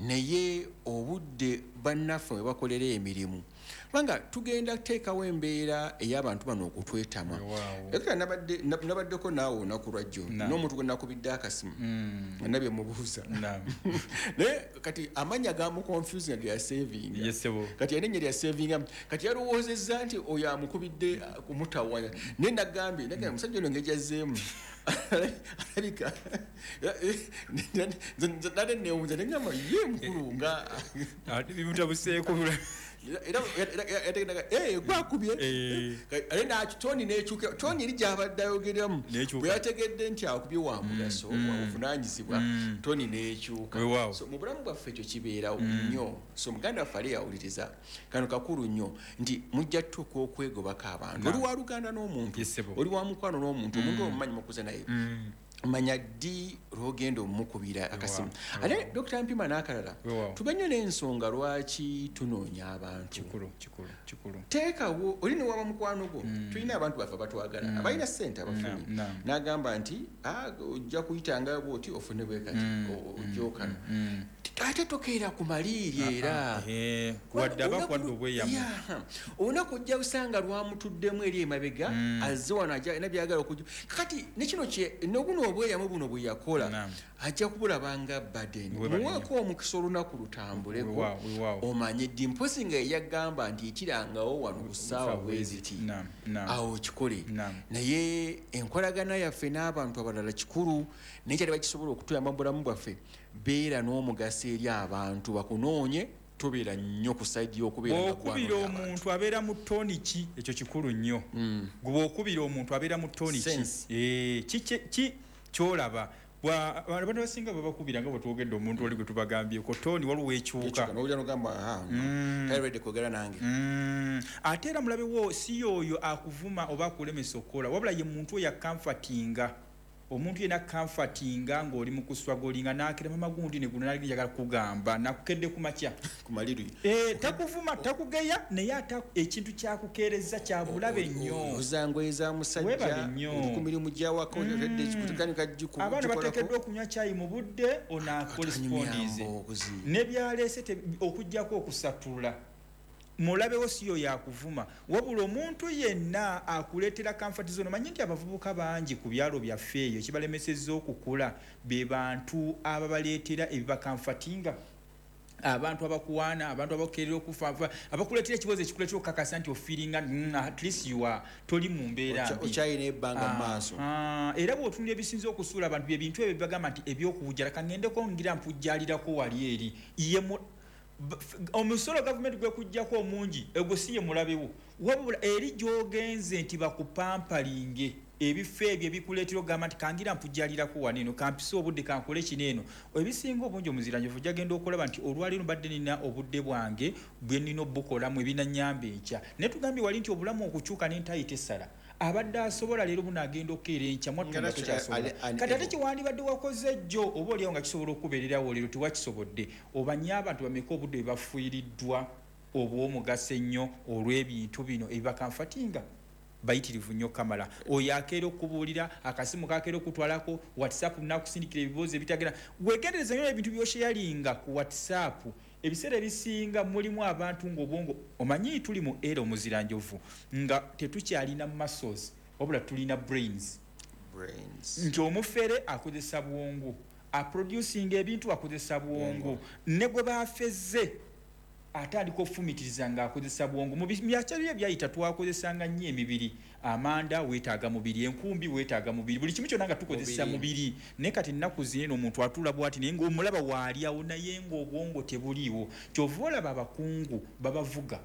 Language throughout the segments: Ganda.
naye obudde bannaffe we bakolera emirimu kubanga tugenda kuteekawo embeera ey'abantu bano okutwetama. Ekira nabaddeko naawe olunaku lwajjo n'omuntu gwe nakubidde akasimu nabye mubuuza naye kati amanya gamuconfuse nga yasavinga kati enenya lyasavinga kati yalowoozezza nti oyo amukubidde kumutawanya naye nagambye musajja ono ngejazzeemu alabika nale newunza negamba ye mukulu nga bimutabuseeko gwakubye ale nakitoni nekyuka toni eri gyabadde ayogeramu bwe yategedde nti akubye wa mugaso wabuvunanyizibwa toni nekyuka. So mu bulamu bwaffe ekyo kibeerawo nnyo. So muganda waffe ali yawuliriza kano kakulu nnyo nti mujja tutuuka okwegobako abantu. Oli wa luganda n'omuntu oli wa mukwano n'omuntu omuntu omumanyi mukuze naye manya ddi lwogenda omukubira akasimu. Ate Dr. Mpima n'akalala tubenyo n'ensonga lwaki tunoonya abantu kikulu teekawo oli ne waba mukwano gwo tulina abantu baffe abatwagala abalina ssente abafunyi n'agamba nti ojja kuyitanga bwoti ofune bwe kati ojokano ate tokeera ku maliiri era wadde abakwadde obweyamu olunaku ojja kusanga lwamutuddemu eri emabega azze wano alina byagala okujja kati nekino noguno obweyamu buno bwe yakola ajja kubulabanga baden muweeko omukisa olunaku lutambuleko omanye ddi mpozi nga yeyagamba nti ikirangawo wano ku ssaawa bweziti awo kikole naye enkolagana yaffe n'abantu abalala kikulu naye kyali bakisobola okutuyamba mu bulamu bwaffe beera n'omugaso eri abantu bakunoonye tobeera nnyo ku saidi y'okubeera okubira omuntu abeera mu ttoni ki ekyo kikulu nnyo gwe okubira omuntu abeera mu ttoni ki kyolaba abantu basinga babakubira nga bwetwogedde omuntu oli gwe tubagambyeko toni waliwo ekyuka ate era mulabewo si yoyo akuvuma oba akulemesa okukola wabula ye muntu oyo akamfatinga omuntu yena kamfatinga ng'oli mu kuswagolinga n'akirema magundi ne guno nali njagala kugamba nakukedde ku makya ku maliru takuvuma takugeya naye ate ekintu kyakukeereza kya bulabe nnyo ozangwe za musajja ku mirimu gy'awaka otedde ekikutukanika jjuku abaana bateekeddwa okunywa caayi mu budde ona correspondize ne byaleese okuggyako okusatula mulabewo siyo yakuvuma wabula omuntu yenna akuleetera comfort zone. Manyi nti abavubuka bangi ku byalo byaffe eyo kibalemesezza okukula be bantu ababaleetera ebibakamfatinga abantu abakuwaana abantu abakerera okufa abakuleetera ekibozo ekikuleetera okukakasa nti ofiiringa at least you are toli mu mbeera okyayina ebbanga mu maaso era bw'otunula ebisinza okusuula abantu bye bintu ebyo bagamba nti ebyokuvujjala kangendeko ngira mpujjalirako wali eri omusolo gavumenti gwe kujjako omungi egwo si ye mulabewo wabula eri gy'ogenze nti bakupampalinge ebifo ebyo ebikuleetera okugamba nti kangira mpujjalirako waneeno kampisa obudde kankole kineeno ebisinga obungi omuziranjovu jagenda okulaba nti olwaleero mbadde nina obudde bwange bwe nina obukolamu ebinanyamba enkya naye tugambye wali nti obulamu okukyuka n'entayita essala abadde asobola leero bunaagenda okukeera enkya mwattunga tokyasobola kati ate kiwandibadde wakoze jjo oba oliawo nga kisobola okubeererawo leero tewakisobodde obanye abantu bameka obudde bwe bafiiriddwa obw'omugaso ennyo olw'ebintu bino ebibakamfatinga bayitirivu nnyo kamala oyo akeera okubuulira akasimu kakeera okutwalako whatsapp nakusindikira ebibuuzo ebitagenda wegendereza nnyo ebintu byosheyalinga ku whatsapp ebiseera ebisinga mulimu abantu ng'obwongo omanyi tuli mu era omuziranjovu nga tetukyalina muscles wabula tulina brains nti omufere akozesa bwongo aproducing ebintu akozesa bwongo ne gwe baafezze atandika okufumitiriza ng'akozesa bwongo mu myaka bye byayita twakozesanga nnyo emibiri amanda weetaaga mubiri enkumbi weetaaga mubiri buli kimu kyonna nga tukozesa mubiri naye kati nnaku zino omuntu atula bw'ati naye ng'omulaba waalyawo naye ng'obwongo tebuliiwo kyova olaba abakungu babavuga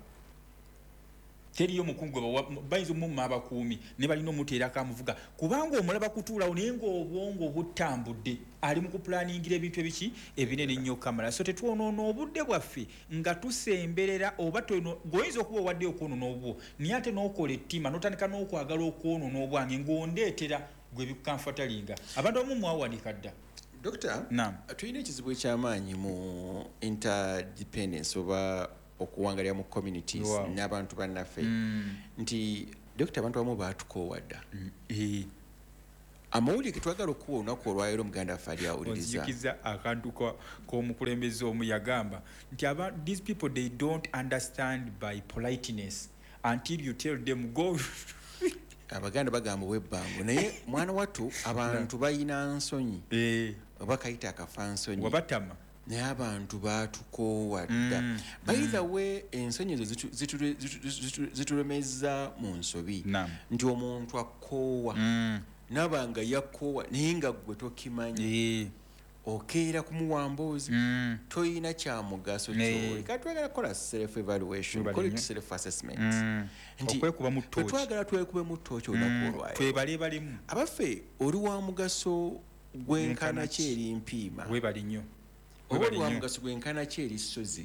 teriyo mukungu bayinza omumma abakuumi ne balina omuteerako amuvuga kubanga omulaba kutuulawo naye ng'obwongo butambudde ali mu kupulaningira ebintu ebiki ebinene nnyo kamala so tetwonoona obudde bwaffe nga tusemberera oba g'oyinza okuba owaddeyo okwonoona obwo naye ate n'okola ettima n'otandika n'okwagala okwonoona obwange ng'ondeetera gwe bikukamfatalinga abantu abamu mwawanika dda Dokita, tulina ekizibu ekyamaanyi mu interdependence oba okuwangalira mu communities n'abantu bannaffe nti Dokita abantu abamu baatukowadda amawulire ke twagala okuwa olunaku olwaleero muganda waffe ali awuliriza ozikiza akantu k'omukulembeze omu yagamba nti these people they don't understand by politeness until you tell them go. Abaganda bagamba webbango naye mwana wattu abantu balina nsonyi oba kayita akafa nsonyi wabatama naye abantu baatukoowa dda. By the way ensonyi ezo zitulemeza mu nsobi nti omuntu akoowa nabanga yakoowa naye nga gwe tokimanyi okeera kumuwamboozi toyina kyamugaso kyoli kati twagala kukola self evaluation self assessment twagala twekube mu ttooki olunaku olwayo twebalebalemu abaffe oli wa mugaso gwenkana ki eri mpiima webali nnyo oba oli wa mugaso gwenkana ki eri ssozi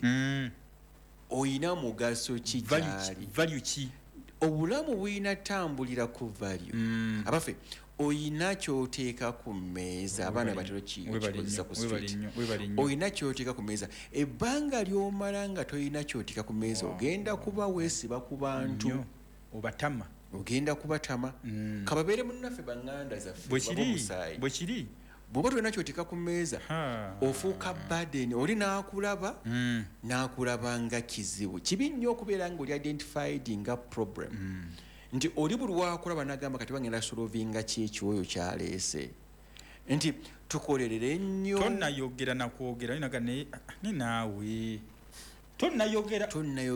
oyina mugaso ki gyali value ki obulamu buyina tambulira ku value abaffe oyina kyoteeka ku mmeeza abaana batero kikozesa ku street oyina kyoteeka ku mmeeza ebbanga ly'omala nga toyina kyoteeka ku mmeeza ogenda kuba weesiba ku bantu obatama ogenda kubatama kababeere munnaffe baŋŋanda zaffe bwe kiri bw'oba tolina kyoteeka ku mmeeza ofuuka burden oli n'akulaba n'akulaba nga kizibu kibi nnyo okubeera nga oli identified nga problem nti oli buli wakulaba n'agamba kati bagenda solovinga ki ekyoyo kyaleese nti tukolerere nnyo tonnayogera nakwogera ne naawe tonnayogera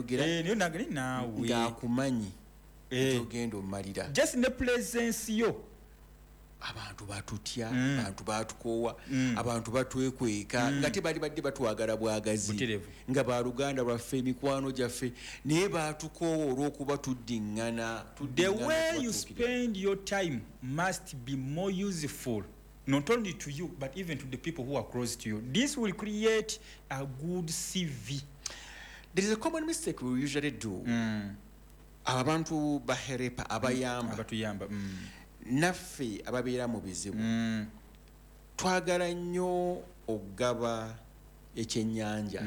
naawe ng'akumanyi ogenda omalira just ne presence yo abantu batutya abantu batukoowa abantu batwekweka nga tebali badde batwagala bwagazi nga baluganda lwaffe emikwano gyaffe naye batukoowa olw'okuba tuddiŋŋana. The way you spend your time must be more useful not only to you but even to the people who are close to you. This will create a good CV. There is a common mistake we usually do. Abantu baherepa abatuyamba naffe ababeera mu bizibu twagala nnyo okugaba ekyennyanja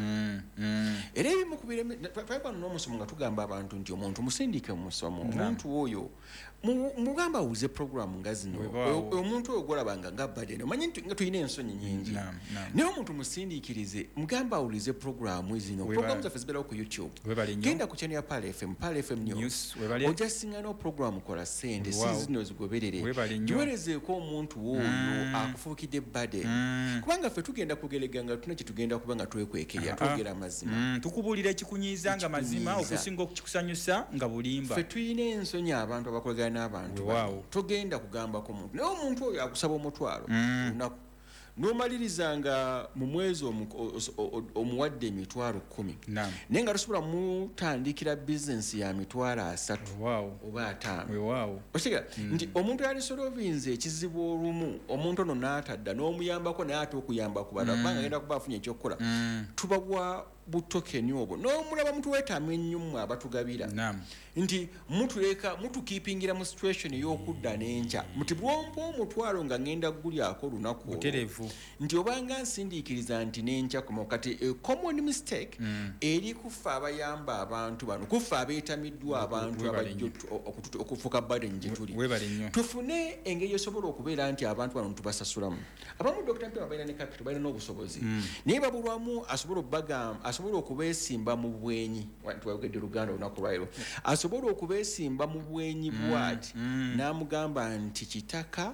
era ebimu ku bireme twagala n'omusomo nga tugamba abantu nti omuntu musindike mu musomo omuntu oyo mugamba awuze programu nga zino omuntu oyo gwolabanga nga badene omanyi nga tulina ensonyi nyingi naye omuntu musindiikirize mugamba awulize programu zino programu zaffe zibeerawo ku YouTube genda ku channel ya Pal FM News ojja singano programu kola sente si zino zigoberere giwerezeeko omuntu oyo akufuukidde badene kubanga ffe tugenda kugerega nga tuna kyetugenda kuba nga twekwekerya twogera mazima tukubuulira ekikunyiiza nga mazima okusinga okukikusanyusa nga bulimba ffe tulina ensonyi abantu abakolagana n'abantu togenda kugambako muntu naye omuntu oyo akusaba omutwalo lunaku n'omaliriza nga mu mwezi omuwadde emitwalo 10 naye nga tosobola mutandikira bizinesi ya mitwalo 3 oba 5 okitegera nti omuntu yalisolovinze ekizibu olumu omuntu ono n'atadda n'omuyambako naye ate okuyamba ku balala kubanga agenda kuba afunye ekyokukola tubawa butokeni obwo n'omulaba mutuweetamu ennyo mmwe abatugabira nti mutukiipingira mu situation ey'okudda n'enkya muti bwompa omutwalo nga ngenda gulyako olunaku nti obanga nsindiikiriza nti n'enkya kati common mistake eri kufa abayamba abantu bano kufa abeetamiddwa abantu abajja okufuuka burden gye tuli tufune engeri esobola okubeera nti abantu bano tubasasulamu abamu Dr. Mpema balina ne capital balina n'obusobozi naye babulwamu asobola okubeesimba mu bwenyi twayogedde Luganda olunaku lwaleero asobola okubeesimba mu bwenyi bwati n'amugamba nti kitaka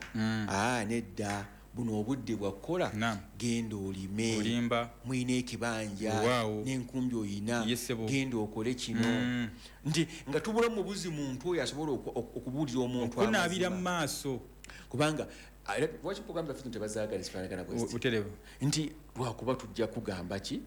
nedda buno obudde bwakukola genda olime mwina ekibanja n'enkumbi oyina genda okole kino nti nga tubula mu buzi muntu oyo asobola okubuulira omuntu kunaabira mu maaso kubanga lwaki programu zaffe tebazaagala zifaanagana buterevu nti lwakuba tujja kugamba ki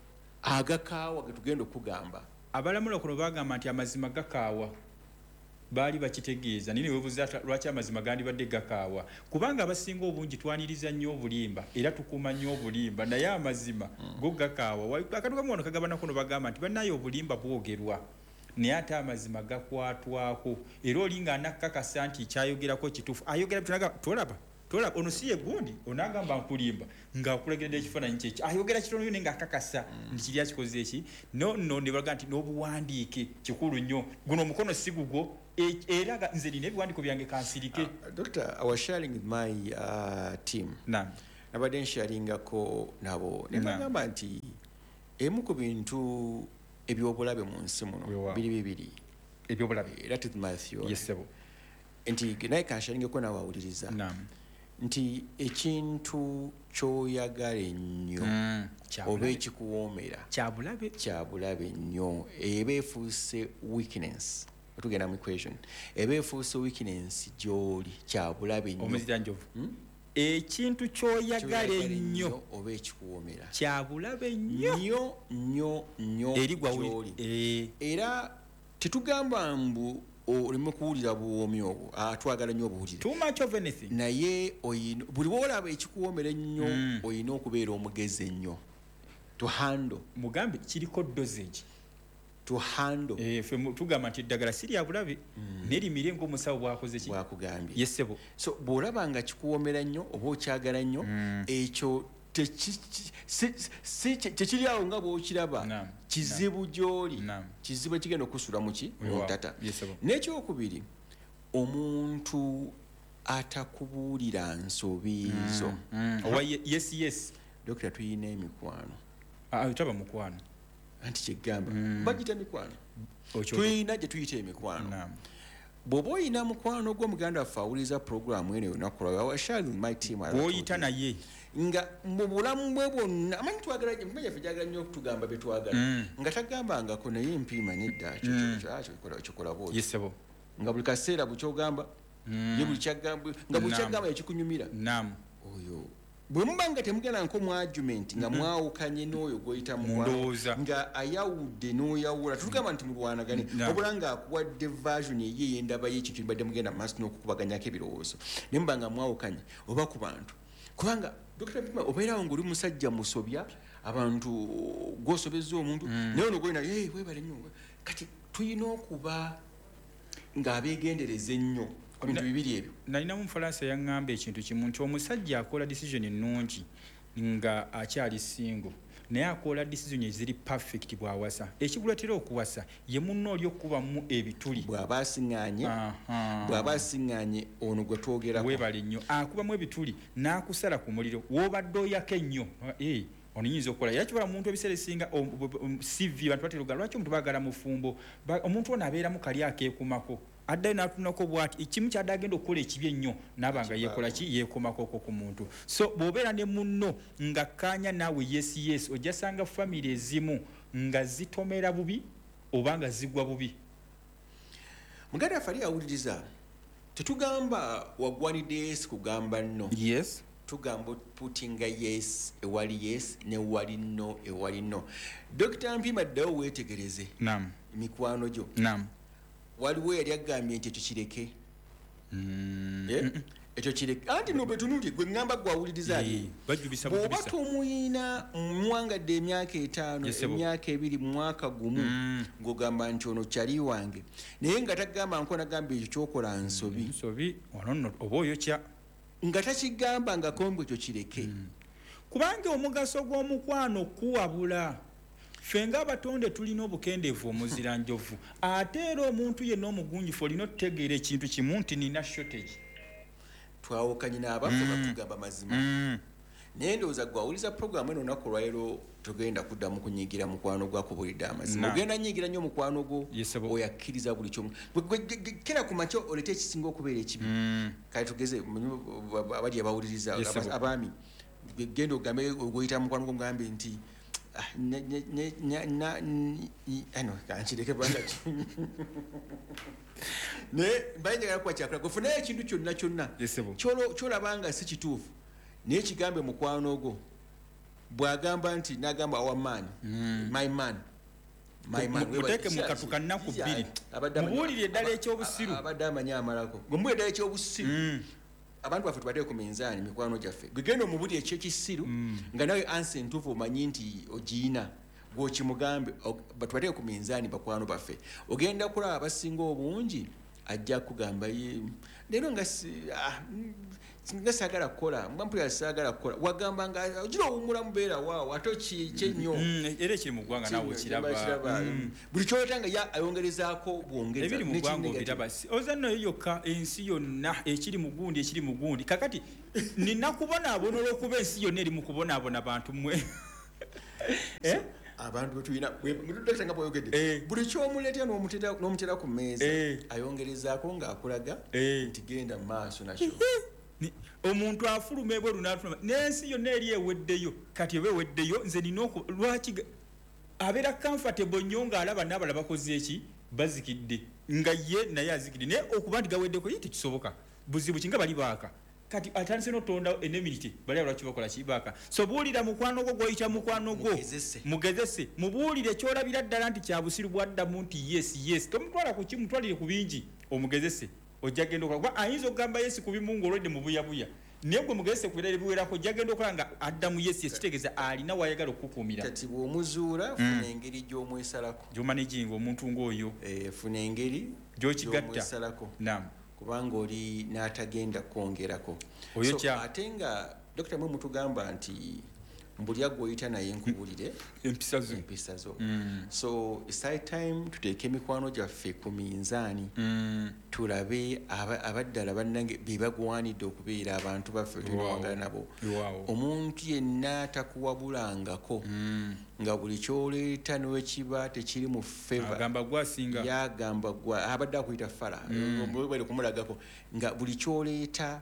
agakaawa ge tugenda okugamba abalamula kuno bagamba nti amazima gakaawa baali bakitegeeza naye webuuza lwaki amazima gandibadde gakaawa kubanga abasinga obungi twaniriza nnyo obulimba era tukuuma nnyo obulimba naye amazima go gakaawa akantu kamu wano kagabana kuno bagamba nti bannaye obulimba bwogerwa naye ate amazima gakwatwako era oli nga anakkakasa nti kyayogerako kituufu ayogera tolaba tola ono siye gundi onagamba nkulimba nga akulegedde ekifaananyi kyeki ayogera kitono nga akakasa kiri akikoze eki no ne baga nti n'obuwandiike kikulu nnyo guno omukono si gugwo era nze nina ebiwandiiko byange kansirike. Doctor, I was sharing with my team. Nabadde nsharingako nabo ne bagamba nti emu ku bintu ebyobulabe mu nsi muno biri ebyobulabe that is my theory. Yes sebo. Nti naye kansharingako nawe awuliriza nti ekintu kyoyagala ennyo oba ekikuwoomera kyabulabe nnyo eba efuuse weakness. Tugenda mu equation eba efuuse weakness gy'oli kyabulabe nnyo omuziranjovu ekintu kyoyagala ennyo oba ekikuwoomera kyabulabe nnyo eri gw'oli era tetugamba mbu olime kuwulira buwoomi obwo twagala nnyo obuwulire too much of anything naye buli bwolaba ekikuwoomera ennyo olina okubeera omugezi ennyo to handle mugambe kiriko dosage to handle fe tugamba nti eddagala si lya bulabe nerimire ng'omusawo bwakoze ki bwakugambye yes sebo. So bw'olaba nga kikuwoomera nnyo oba okyagala nnyo ekyo tekiri awo nga bw'okiraba kizibu gy'oli kizibu ekigenda okusula muki muntata. N'ekyokubiri omuntu atakubuulira nsobiizo yes Dokita tuyina emikwano taba mukwano anti kyegamba bagita mikwano tuyina gye tuyita emikwano bw'oba oyina mukwano gw'omuganda waffe awuliriza puroguramu eno olunaku lwawe sharing my team bw'oyita naye nga mu bulamu bwe bwonna amanyi twagala gyaffe gyagala nnyo okutugamba bye twagala nga tagambangako naye empiima nedda kikola bwoti nga buli kaseera bukyogamba ye buli kyaggamba nga buli kyaggamba ekikunyumira oyo bwe muba nga temugenda nko mu argument nga mwawukanye n'oyo gw'oyita mukwano nga ayawudde n'oyawula tetugamba nti mulwanagane wabula ng'akuwadde version ye y'endaba y'ekyo kyo mbadde mugenda mu maaso n'okukubaganyako ebirowoozo naye muba nga mwawukanye oba ku bantu kubanga Dr. Pima obeerawo ng'oli musajja musobya abantu gw'osobezza omuntu naye ono gwena weebale nnyo kati tulina okuba ng'abeegendereza ennyo bintu bibiri ebyo. Nalina mu Faransa yaŋŋamba ekintu kimu nti omusajja akola decision ennungi nga akyali single naye akola decision eziri perfect bw'awasa ekikuleetera okuwasa ye munno oli okubamu ebituli bw'aba asiŋŋaanye ono gwe twogerako weebale nnyo akubamu ebituli n'akusala ku muliro w'obadde oyaka ennyo oniyinza okukola era kibala muntu ebiseera esinga CV bantu baterugala lwaki omuntu baagala mufumbo omuntu ono abeeramu kali akeekumako addayo n'atunako bwati ekimu kyadde agenda okukola ekibi ennyo n'abanga yeekola ki yeekomakoko ku muntu so bw'obeera ne munno nga kkaanya naawe yes ojja sanga famire ezimu nga zitomera bubi oba nga zigwa bubi. Muganda waffe ali awuliriza tetugamba waggwanidde yes kugamba nno tugamba putinga yes ewali yes newali no ewali no. Dr. Mpima ddawo weetegereze mikwano gyo waliwo yali agambye nti ekyo kireke ekyo kireke anti no betunulye gwe ŋŋamba gwawuliriza ali bw'oba tomuyina mwangadde emyaka 5 emyaka 2 mu mwaka gumu ng'ogamba nti ono kyali wange naye nga tagamba nko nagamba ekyo kyokola nsobi wano oba oyokya nga takigamba nga kombe ekyo kireke kubanga omugaso gw'omukwano kuwabula ffe ng'abatonde tulina obukendeevu omuzira njovu ate era omuntu yenna omugunjufu olina okutegeera ekintu kimu nti nina shortage twawukanye n'abaffe batugamba mazima naye ndowooza gwawuliza puroguramu eno olunaku olwaleero togenda kuddamu kunyigira mukwano gwakubulidde amazima ogenda nyigira nnyo mukwano gwo oyakkiriza buli kyomu kera ku makyo oleta ekisinga okubeera ekibi kale tugeze abali abawuliriza abaami genda ogambe ogwoyita mukwano gwo mugambe nti kankireke bangaki naye mbayinjagala kuba kyakula gofunayo ekintu kyonna kyonna kyolabanga si kituufu naye kigambe mukwano gwo bw'agamba nti n'agamba our man my man muteeke mukatu kannaku 2 mubuulire eddala ekyobusiru abadde amanyi amalako gwemubuulire eddala ekyobusiru abantu baffe tubateeke ku minzaani mikwano gyaffe gwegenda omubuli ekyekisiru nga nawe ansi entuufu omanyi nti ogiina gwokimugambe tubateeke ku minzaani bakwano baffe ogenda kulaba abasinga obungi ajja kugamba leero nga singa sagala kola mpulira sagala kola wagamba nga ojira owumula mubeera waawo ate kyenyo era ekiri mu ggwanga naawe kiraba buli kyoleta nga ayongerezaako bwongeza ebiri mu ggwanga obiraba oza nno yokka ensi yonna ekiri mu gundi kakati nina kubonaabona olw'okuba ensi yonna eri mu kubonaabona bantu mmwe abantu betulina mudokita nga bwayogedde buli kyomuleetera n'omutera ku mmeeza ayongerezaako ng'akulaga nti genda mu maaso nakyo omuntu afuluma ebweru n'atuluma n'ensi yonna eri eweddeyo kati eba eweddeyo nze nina lwaki abeera comfortable nnyo ng'alaba n'abalala bakoze eki bazikidde nga ye naye azikidde naye okuba nti gaweddeko ye tekisoboka buzibu kinga bali baaka kati atandise n'otonda enemirite bali lwaki bakola kibaaka so buulira mukwano gwo gw'oyita mukwano gwo mugezese mubuulire kyolabira ddala nti kyabusiru bwaddamu nti yes tomutwala ku kimutwalire ku bingi omugezese ojja genda okola kuba ayinza okugamba yesi ku bimu ng'olwedde mu buyabuya naye gwe mugezese ku birala ebiwerako ojja genda okola nga addamu yesi ekitegeeza alina wayagala okukuumira kati bw'omuzuula funa engeri gy'omwesalako gy'omaniginga omuntu ng'oyo funa engeri gy'omwesalako kubanga oli n'atagenda kwongerako ate nga dokita mwe mutugamba nti mbuli agwoyita naye nkubulire empisa zo so it's high time tuteeke emikwano gyaffe ku minzaani tulabe abaddala bannange be bagwanidde okubeera abantu baffe tunawangala nabo omuntu yenna takuwabulangako nga buli kyoleeta newekiba tekiri mu favor yagamba gwa abadde akuyita fala bali kumulagako nga buli kyoleeta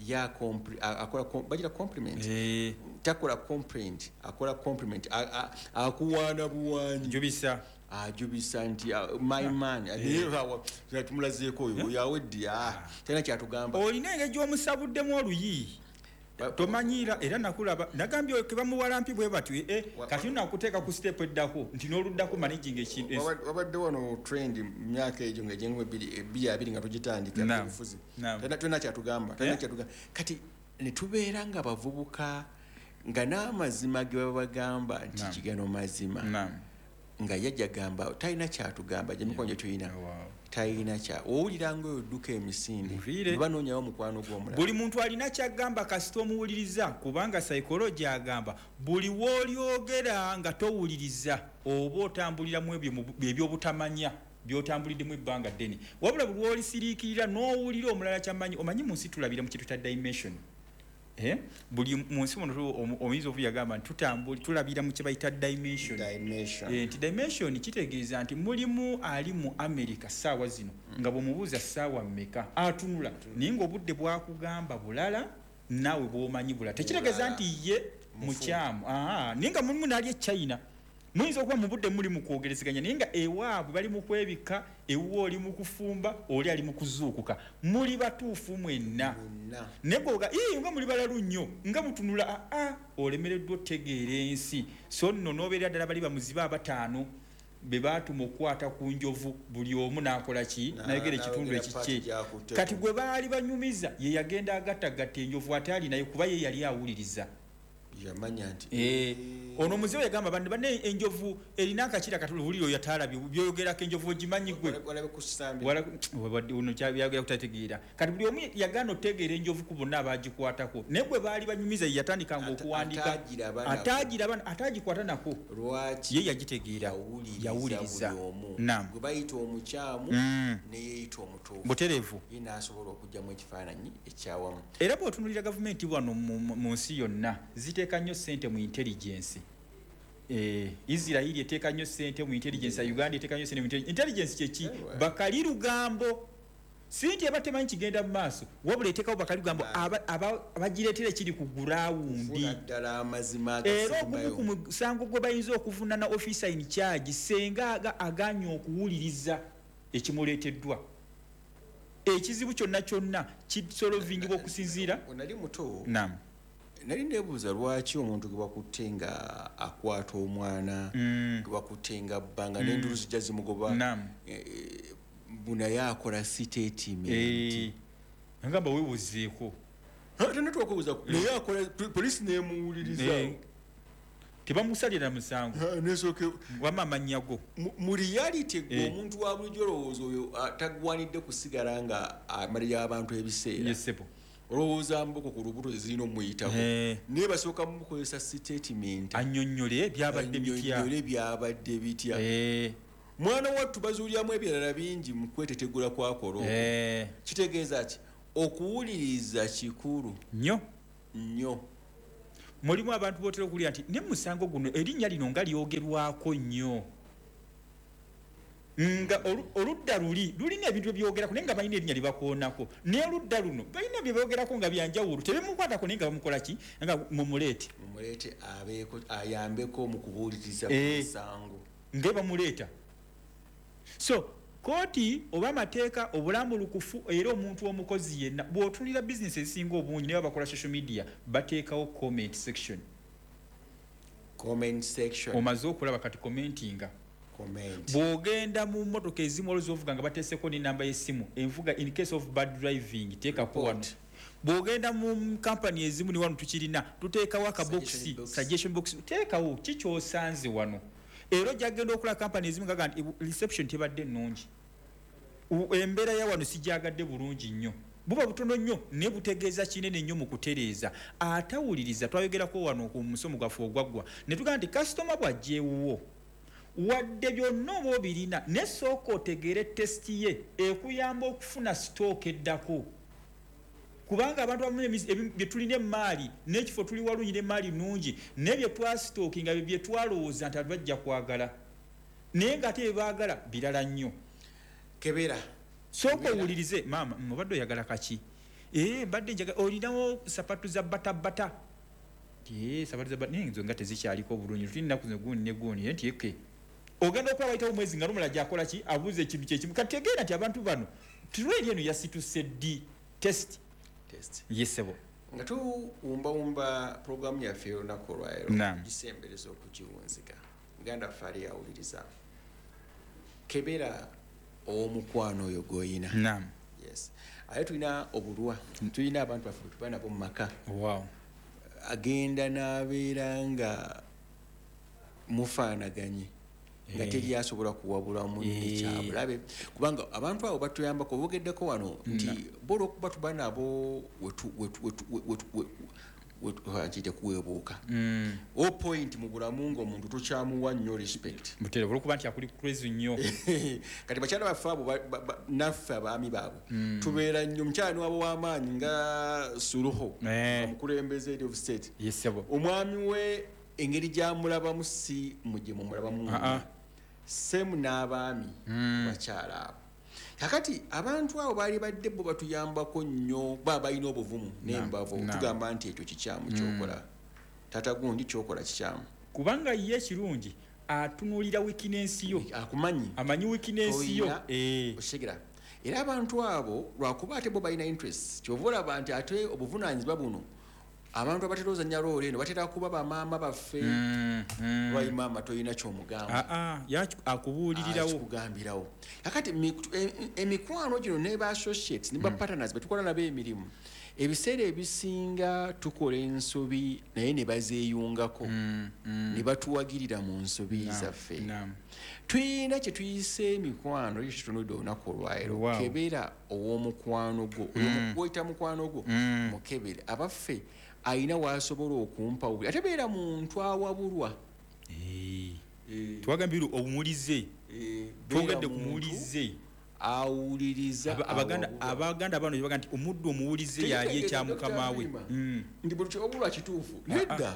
akola bagira compliment takola complaint akola compliment akuwaana buwanyi ajubisa nti my man tumulazeeko oyo yaweddi tena kyatugamba olina engeri gy'omusabuddemu oluyi tomanyira era nakulaba nagambye ke bamuwalampi bwe batyo kati nakuteeka ku step eddako nti n'oluddako managing ekintu wabadde wano trend myaka egyo nga jengu 2 nga tugitandika obufuzi tena kyatugamba kati ne tubeera nga bavubuka nga n'amazima ge babagamba nti kigano mazima nga yajja gamba talina kyatugamba gyemikonjo tulina talina kya owulira nga odduka emisinde banoonyawo mukwano gw'omulala buli muntu alina kyagamba kasita omuwuliriza kubanga psychology agamba buli w'olyogera nga towuliriza oba otambuliramu ebyobutamanya byotambuliddemu ebbanga ddene wabula buli w'olisiriikirira n'owulira omulala kyamanyi omanyi mu nsi tulabira mu kintu kya dimension buli munsi muno omuyinza ovu yagamba nti tulabira mu kye bayita dimension nti dimension kitegeeza nti mulimu ali mu America ssaawa zino nga bw'omubuuza ssaawa mmeka atunula naye ng'obudde bwakugamba bulala naawe bw'omanyi bulala tekitegeeza nti ye mukyamu naye nga mulimu n'ali e China muyinza okuba mu budde muli mu kwogerezeganya naye nga ewaabwe bali mu kwebika ewuwo oli mu kufumba oli ali mu kuzuukuka muli batuufu mwenna negoga nga muli balalu nnyo nga mutunula olemereddwa otegeera ensi so nno n'obeera ddala bali bamuziba abataano be baatuma okukwata ku njovu buli omu n'akola ki nayogera ekitundu ekikye kati gwe baali banyumiza ye yagenda agattagatta enjovu ate ali naye kuba ye yali awuliriza yamanya nti ono muzeewo yagamba banne enjovu erina akakira katulubuliro yatalabye byoyogerako enjovu ogimanyi gwe kutategeera kati buli omu yagaana otegeera enjovu ku bonna abagikwatako naye gwe baali banyumiza ye yatandikanga okuwandika atagikwata nako ye yagitegeera yawuliriza gwe bayita omukyamu neyeyita omutuufu butereevu ye n'asobola okugyamu ekifaananyi ekyawamu era bw'otunuulira gavumenti wano mu nsi yonna ziteeka nnyo ssente mu intelligence Israel eteeka nnyo ssente mu intelligence Uganda eteeka nnyo ssente mu intelligence kyeki bakali lugambo sinti aba temanyi kigenda mu maaso wabula eteekawo bakali lugambo abagireetera ekiri ku gurawundi era okumu ku musango gwe bayinza okuvunana officer in charge senga aganya okuwuliriza ekimuleeteddwa ekizibu kyonna kisolvingibwa okusinziira nali muto nali nebuuza lwaki omuntu gwe bakutte nga akwata omwana gwe bakutte nga bbanga n'endulu zijja zimugoba bunaye akola statement ngamba weebuzeeko tena twakubuuza naye akola poliisi nemuwuliriza tebamusalira musango wama amannya go mu reality gwe omuntu wa bulijjo olowooza oyo tagwanidde kusigala nga amalira abantu ebiseera olowooza mboko ku lubuto zirina omuyitako naye basooka mukozesa statement annyonnyole byabadde bitya mwana wattu bazuulyamu ebirala bingi mu kwetetegula kwa korona kitegeeza ki okuwuliriza kikulu nnyo mulimu abantu bootera okuwulira nti ne musango guno erinnya lino nga lyogerwako nnyo nga oludda lulina ebintu ebyogerako naye nga balina erinnya libakoonako naye oludda luno balina byebyogerako nga byanjawulo tebemukwatako naye nga bamukola ki nga mumuleete ayambeko mu kubuuliriza ku musango nga bamuleeta so kooti oba amateeka obulambulukufu era omuntu omukozi yenna bw'otunulira bizinesi ezisinga obungi naye bakola social media bateekawo comment section omaze okulaba kati commentinga bw'ogenda mu mmotoka ezimu olowooza ovuga nga bateeseko n'enamba y'essimu envuga in case of bad driving teekako wano bw'ogenda mu kampani ezimu ni wano tukirina tuteekawo akabokisi suggestion box teekawo kikyosanze wano era ojjagenda okulaba kampani ezimu gaga nti reception tebadde nnungi embeera ya wano sijjagadde bulungi nnyo buba butono nnyo ne butegeeza kinene nnyo mu kutereeza atawuliriza twayogerako wano ku musomo gwaffe ogwaggwa ne tugamba nti kasitoma bw'ajjeewuwo wadde byonna oba obirina ne sooka otegeere tesiti ye ekuyamba okufuna sitooka eddako kubanga abantu abamu bye tulina emaali n'ekifo tuli walungi n'emaali nnungi n'ebye twasitookinga bye twalowooza nti bajja kwagala naye ng'ate bye baagala birala nnyo kebera sooka owulirize maama mubadde oyagala kaki mbadde njagala olinawo sapatu za batabata sapatu za bata naye nzo nga tezikyaliko bulungi tulina ennaku zino guuni ne guuni nti eke ogenda okuba wayitawo omwezi nga lumala gyakola ki abuuza ekintu kyekimu kati tegeera nti abantu bano tulweri eno yasituse ddi test yesebo nga tuwumbawumba programu yaffe olunaku olwaleero gisembereza okugiwunzika muganda waffe ali awuliriza kebera omukwano oyo gw'oyina aye tulina obulwa tulina abantu baffe betuba nabo mu maka agenda n'abeera nga mufaanaganye nga teri asobola kuwabula munne kyabulabe kubanga abantu abo batuyambako bogeddeko wano nti bola okuba tuba nabo kuwebuuka point mu bulamu ng'omuntu tokyamuwa nnyo respect olwokuba nti akuli crazy nnyo kati bakyala baffe abo naffe abaami baabwe tubeera nnyo mukyala niwabo w'amaanyi nga Suluho omukulembeze of state omwami we engeri gy'amulabamu si mujje mumulabamu semu n'abaami bakyala abo kakati abantu abo baali badde bo batuyambako nnyo baba balina obuvumu n'embavu tugamba nti ekyo kikyamu kyokola tata gundi kyokola kikyamu kubanga ye ekirungi atunuulira wikinensi yo amanyi wikinensi yo okitegera era abantu abo lwakuba ate bo balina interest kyova olaba nti ate obuvunaanyizibwa buno abantu abatera ozanya loole eno batera kuba bamaama baffe lwayi maama toyina kyomugamba akubuulirirawo kakati emikwano gino ne ba associates ne ba partners betukola nabo emirimu ebiseera ebisinga tukola ensobi naye ne bazeeyungako ne batuwagirira mu nsobi zaffe tuyina kye tuyisa emikwano ekyo kitunudde olunaku olwaleero kebera ow'omukwano gwo oyita mukwano gwo mukebere abaffe ayina waasobola okumpa obuli ate beera muntu awabulwa twagambira omuwulize twogedde ku muwulize awuliriza abaganda bano baga nti omuddu omuwulize yali ekyamukama we ndi buli kyobulwa kituufu nedda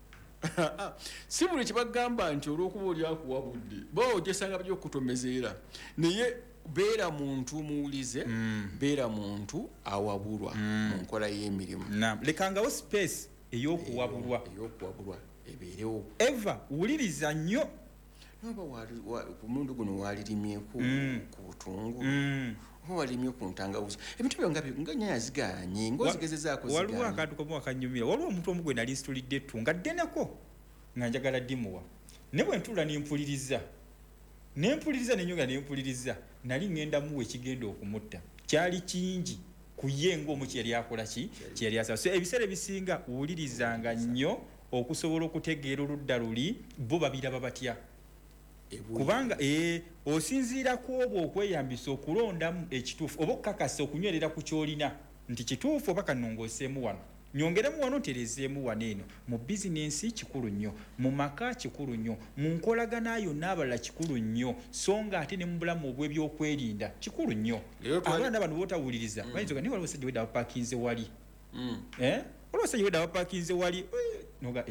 si buli kyebagamba nti olw'okuba oli akuwabudde bo ogyesanga bajja okukutomezeera naye beera muntu muwulize beera muntu awabulwa mu nkola y'emirimu lekangawo space ey'okuwabulwa ebeerewo eva wuliriza nnyo noba ku mulundi guno walirimyeku ku butungu oba walimye ku ntangawuzi ebintu byo nga nyanya ziganye ng'ozigezezaako ziganye waliwo akantu kamu akanyumira waliwo omuntu omu gwe nali nsitulidde ettu nga ddeneko nga njagala ddimuwa ne bwe ntuula nempuliriza nenyonga nempuliriza nali ngenda muwa ekigenda okumutta kyali kingi ku ye ng'omu kyeyali akola kyeyali asaba so ebiseera ebisinga wulirizanga nnyo okusobola okutegeera oludda luli bo babiraba batya kubanga osinziira ku obwo okweyambisa okulondamu ekituufu oba okukakasa okunywerera ku kyolina nti kituufu oba kanongoseemu wano nyongeremu wano nterezeemu wano eno mu bizinensi kikulu nnyo mu maka kikulu nnyo mu nkolagana yonna abalala kikulu nnyo so nga ate ne mu bulamu obw'ebyokwerinda kikulu nnyo abaana bano bootawuliriza bayinza nga naye waliwo abasajja wedda bapakinze wali waliwo abasajja wedda bapakinze wali noga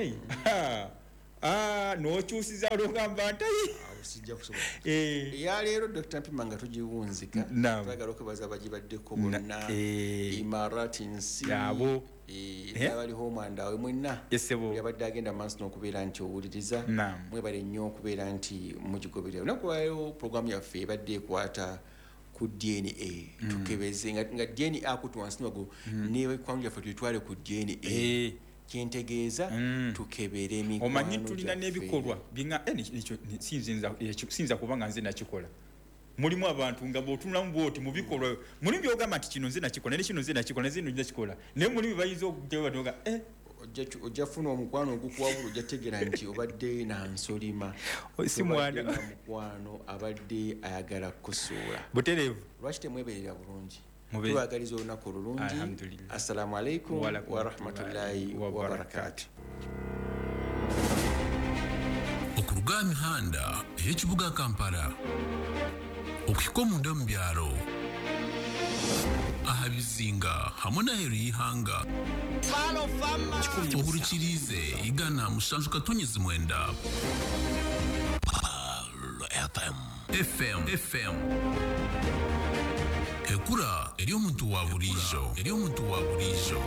nokyusiza olwogamba ntayi ya leero Dr. Mpima nga tugiwunzika twagala okwebaza abagibaddeko bonna Imarati nsi abaliho omwanda we mwenna yabadde agenda maaso n'okubeera nti owuliriza mwebale nnyo okubeera nti mugigoberera olunaku lwaleero puroguramu yaffe ebadde ekwata ku DNA tukebeze nga DNA akutu wansi nwago n'ebikwano byaffe tuyitwale ku DNA kyentegeeza tukebere emikwano omanyi tulina n'ebikolwa binga sinza kuba nga nze nakikola mulimu abantu nga bw'otunulamu bw'oti mu bikolwa mulimu byogamba nti kino nze nakikola ne kino nze nakikola nze nakikola naye mulimu bayinza okujja ojja funa omukwano ogukuwabula ojja tegera nti obadde nansolima mukwano abadde ayagala kukusuula butereevu lwaki temweberera bulungi tubagaliza olunaku olulungi assalamu alaikum warahmatullahi wabarakatuh. Okuruga mihanda ey'ekibuga Kampala okuhika omunda mu byalo aha bizinga hamwe n'aheeru y'ihanga ohurikirize igana musanju katonyezi mwenda FM ekura eri omuntu wa bulijo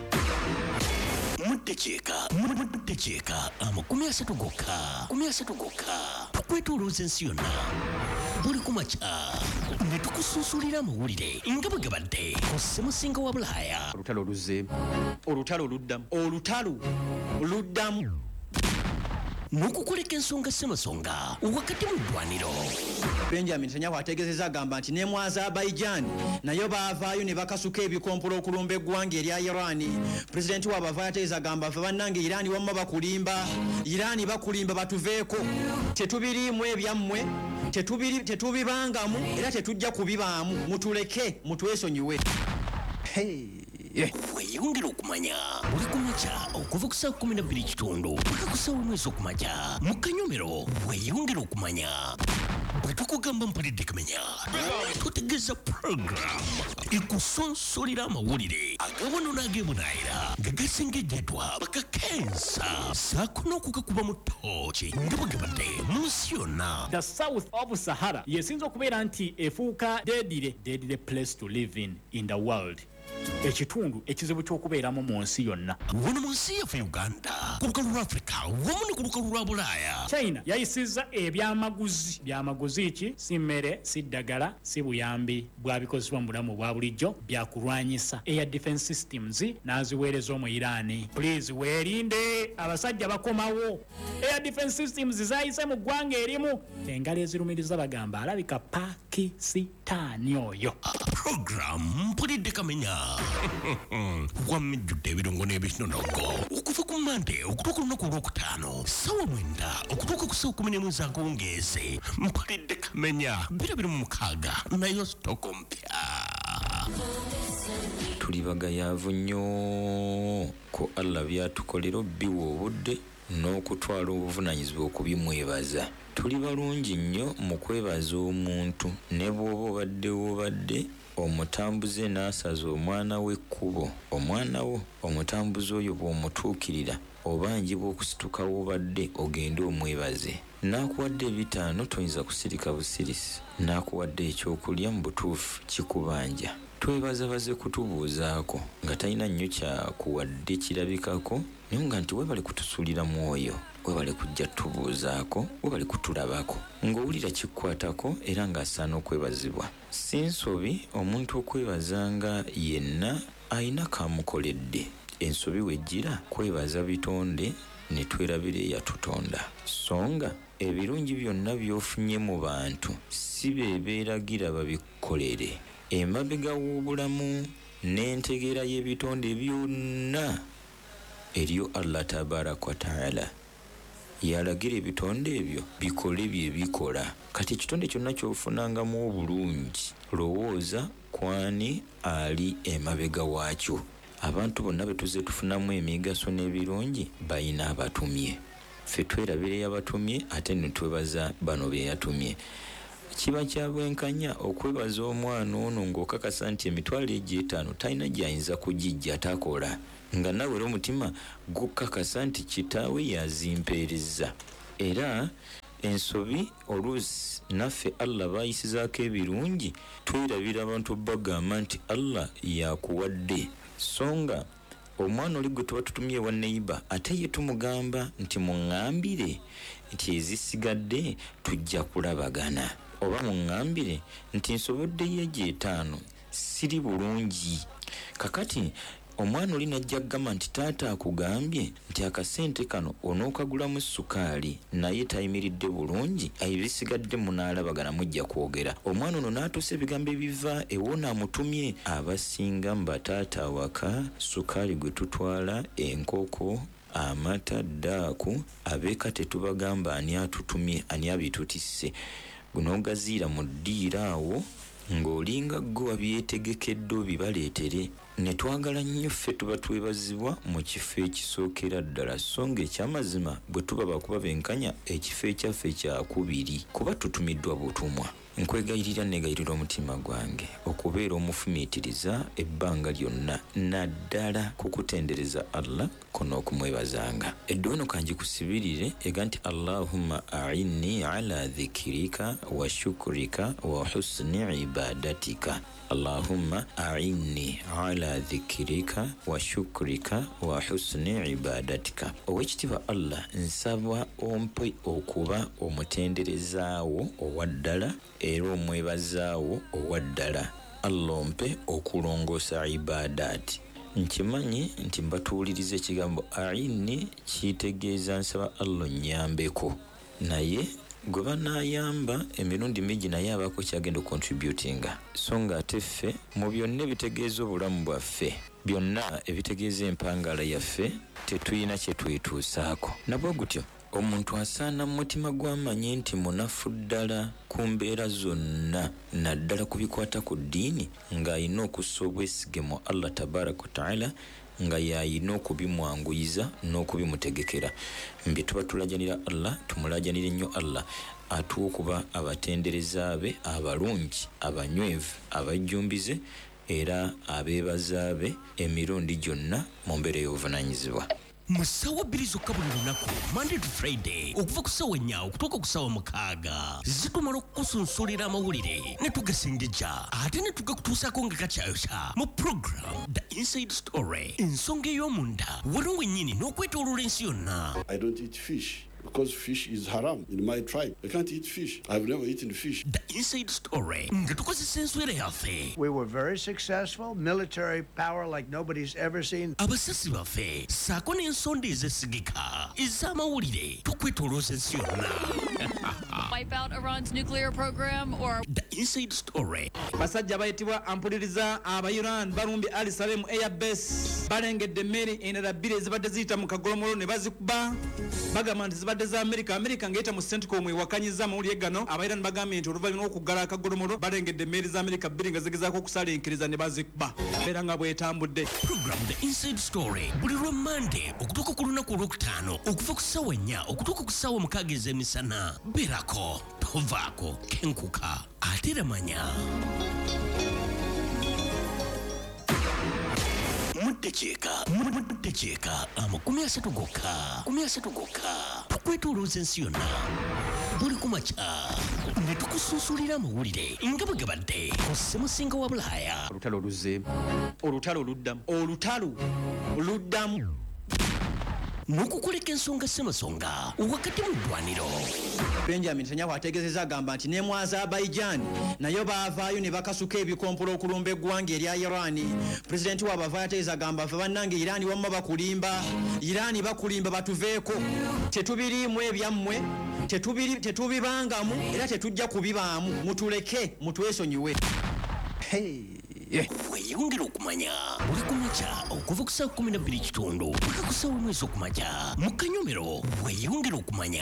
mutekyeka amakumi asatu gokka tukwetolooza ensi yonna buli kumakya ne tukusuusulira amawulire nga bwe gabadde ku ssemusinga wa Bulaaya. Olutalo oluzzeemu, olutalo luddamu n'okukoleka ensonga ssemasonga wakati mu ddwaniro. Benjamin Netanyahu ategeezezza agamba nti ne mu Azerbaijan nayo baavaayo ne bakasuka ebikompolo okulumba eggwanga erya Iran. Pulezidenti waabwe avaayo ategeeza agamba ffe bannange Iran wamma bakulimba batuveeko, tetubiriimu ebyammwe, tetubibangamu era tetujja kubibaamu, mutuleke mutwesonyiwe. Weyongera okumanya buli kumakya okuva ku saa 12:00 paka ku saa 1 ez'okumakya mu Kanyomero. Weyongera okumanya bwe tukugamba mpulidde kamenya tutegeeza puroguramu ekusonsolera amawulire agawono n'ageebunaayira nga gasengejjatwa bakakensa saako n'okugakuba mu ttooki nga bwe gabadde mu nsi yonna. The South of Sahara yesinza okubeera nti efuuka deadly place to live in the world. Ekitundu ekizibu ky'okubeeramu mu nsi yonna. Wano mu nsi yaffe Uganda, ku lukalu lwa Africa wamu ne ku lukalu lwa Bulaaya. China yayisizza byamaguzi ki si mmere si ddagala si buyambi bwabikozesebwa mu bulamu bwa bulijjo byakulwanyisa air defense systems n'aziweereza mu Iran. Please weerinde abasajja bakomawo. Air defense systems zayise mu ggwanga erimu engalo ezirumiriza bagamba alabika Pakistan oyo. Program mpulidde kamenya wamejjudde ebirungo n'ebinonogo okuva ku Mande okutuuka olunaku olwokutaano ssaawa 9 okutuuka ku ssaawa 11 ez'akawungeezi. Mpulidde kamenya 26 nayo sitoko mpya. Tuli bagayaavu nnyo ko Allah byatukolera biwa obudde n'okutwala obuvunaanyizibwa okubimwebaza. Tuli balungi nnyo mu kwebaza omuntu ne bw'oba obadde omutambuze n'asaza omwana we ekkubo. Omwana wo omutambuze oyo bw'omutuukirira obangi bw'okusituka w'obadde ogende omwebaze. N'akuwadde 5 toyinza kusirika busirisi. N'akuwadde ekyokulya mu butuufu kikubanja. Twebazabaze kutubuuzaako nga talina nnyo kyakuwadde kirabikako naye nga nti webale kutusuulira mwoyo, webale kujja tubuuzaako, webale kutulabako ng'owulira kikkwatako era ng'asaana okwebazibwa. Si nsobi omuntu okwebazanga yenna ayina kamukoledde. Ensobi wejjira kwebaza bitonde ne twerabira eyatutonda. Songa ebirungi byonna by'ofunye mu bantu si beeragira babikolere. Emabega w'obulamu n'entegeera y'ebitonde byonna eriyo Allah tabaraka wa taala. yalagira ebitonde ebyo bikole bye bikola. Kati ekitonde kyonna ky'ofunangamu obulungi lowooza kwani ali emabega waakyo. Abantu bonna be tuzze tufunamu emigaso n'ebirungi bayina abatumye. Ffe twerabira eyabatumye ate ne twebaza bano be yatumye. Kiba kya bwenkanya okwebaza omwana ono ng'okakasa nti emitwalo egy'etaano talina gy'ayinza kugijja takola, nga nawe era omutima gukakasa nti kitaawe yazimpeereza. Era ensobi oluusi naffe Allah baayisizaako ebirungi twerabira abantu bagamba nti Allah yakuwadde. Songa omwana oli gwe tuba tutumye ewa neighbor ate ye tumugamba nti muŋŋambire nti ezisigadde tujja kulabagana, oba muŋŋambire nti nsoboddeyo egy'etaano siri bulungi. Kakati omwana oli najja kugamba nti taata akugambye nti akasente kano onookagulamu sukaali naye tayimiridde bulungi, ebisigadde munaalabagana mujja kwogera. Omwana ono n'atuusa ebigambo ebiva ewona amutumye. Abasinga mbataata awaka sukaali gwe tutwala, enkoko, amata, ddaaku, abeeka tetubagamba ani atutumye, ani abitutisse. Gunogaziira mu ddiira awo ng'olinga gwe wabyetegekedde obibaleetere. Ne twagala nnyo ffe tuba twebazibwa mu kifo ekisookera ddala, so ng'ekyamazima bwe tuba bakuba benkanya ekifo ekyaffe kyakubiri kuba tutumiddwa butumwa. Nkwegayirira negayirira omutima gwange okubeera omufumiitiriza ebbanga lyonna, naddala kukutendereza Allah kono okumwebazanga. Eddono kangikusibirire ega nti Allahumma a'inni ala dhikirika wa shukrika wa husni ibadatika. Allahumma a'inni ala dhikirika wa shukrika wa husni ibadatika. Owekitiibwa Allah, nsaba ompe okuba omutenderezaawo owaddala era omwebazaawo owaddala. Allah ompe okulongoosa ibadaati. Nkimanyi nti mbatuuliriza ekigambo a'inni kitegeeza nsaba Allah nnyambeko, naye gwe banaayamba emirundi mingi naye abaako kyagenda contributinga. So nga ate ffe mu byonna ebitegeeza obulamu bwaffe, byonna ebitegeeza empangala yaffe, tetuyina kye twetuusaako. Nabwe gutyo omuntu asaana mu mutima gw'amanye nti munafu ddala ku mbeera zonna, naddala ku bikwata ku ddiini, ng'alina okussa obwesige mu Allah tabaraka wa taala, nga yayina okubimwanguyiza n'okubimutegekera. Mbye tuba tulajanira Allah, tumulajanire nnyo Allah atuwa okuba abatendereza be abalungi, abanywevu, abajjumbize era abeebaza be emirundi gyonna mu mbeera y'obuvunaanyizibwa. Musawa bbiri zokka buli lunaku, Monday to Friday, okuva ku ssaawa 4 okutuuka ku ssaawa 6 zitumala okukusunsulira amawulire ne tugasengejja ate ne tugakutuusaako nga gakyayokya mu program The Inside Story, ensonga ey'omunda waliwo wennyini n'okwetooloola ensi yonna. I don't eat fish because fish is haram in my tribe. I can't eat fish. I've never eaten fish. The Inside Story nga tukozesa enswera yaffe. We were very successful, military power like nobody's ever seen. Abasasi baffe saako n'ensonda ezesigika ez'amawulire tukwetoolooza ensi yonna. Wipe out Iran's nuclear program or The Inside Story. Basajja bayitibwa ampuliriza aba Iran balumbye Ali Salem Air Base balengedde emmere endala bbiri ezibadde ziyita mu kagolomolo ne bazikuba, bagamba nti zibadde za America ng'eyita mu CENTCOM ewakanyiza amawulire gano. Aba Iran bagambye nti oluvannyuma lw'okuggala akagolomolo balengedde emmere za America bbiri nga zigezaako okusalenkeriza ne bazikuba, era nga bwetambudde. Program The Inside Story buli lwa Monday okutuuka ku lunaku olwokutaano okuva ku ssaawa 4 okutuuka ku ssaawa 6 ez'emisana. Berako tovaako kenkuka ate era manya. Muddekyeka 30 gokka tukwetoolooza ensi yonna buli kumakya ne tukusunsulira amawulire nga bwe gabadde ku ssemusinga wa Bulaaya. Olutalo luzze, olutalo luddamu n'okukoleka ensonga ssemasonga wakati mu ddwaniro. Benjamin Netanyahu ategeezezza agamba nti ne mu Azerbaijan nayo baavaayo ne bakasuka ebikompolo okulumba eggwanga erya Irani. Pulezidenti waabwe avaayo ategeeza agamba ffe bannange Irani wamma bakulimba, Irani bakulimba batuveeko, tetubiriimu ebyammwe, tetubibangamu era tetujja kubibaamu, mutuleke mutwesonyiwe. Weyongere weeyongera okumanya buli kumakya okuva ku saa 12:00 paka ku saa 1 ez'okumakya mu Kanyomero weeyongera okumanya.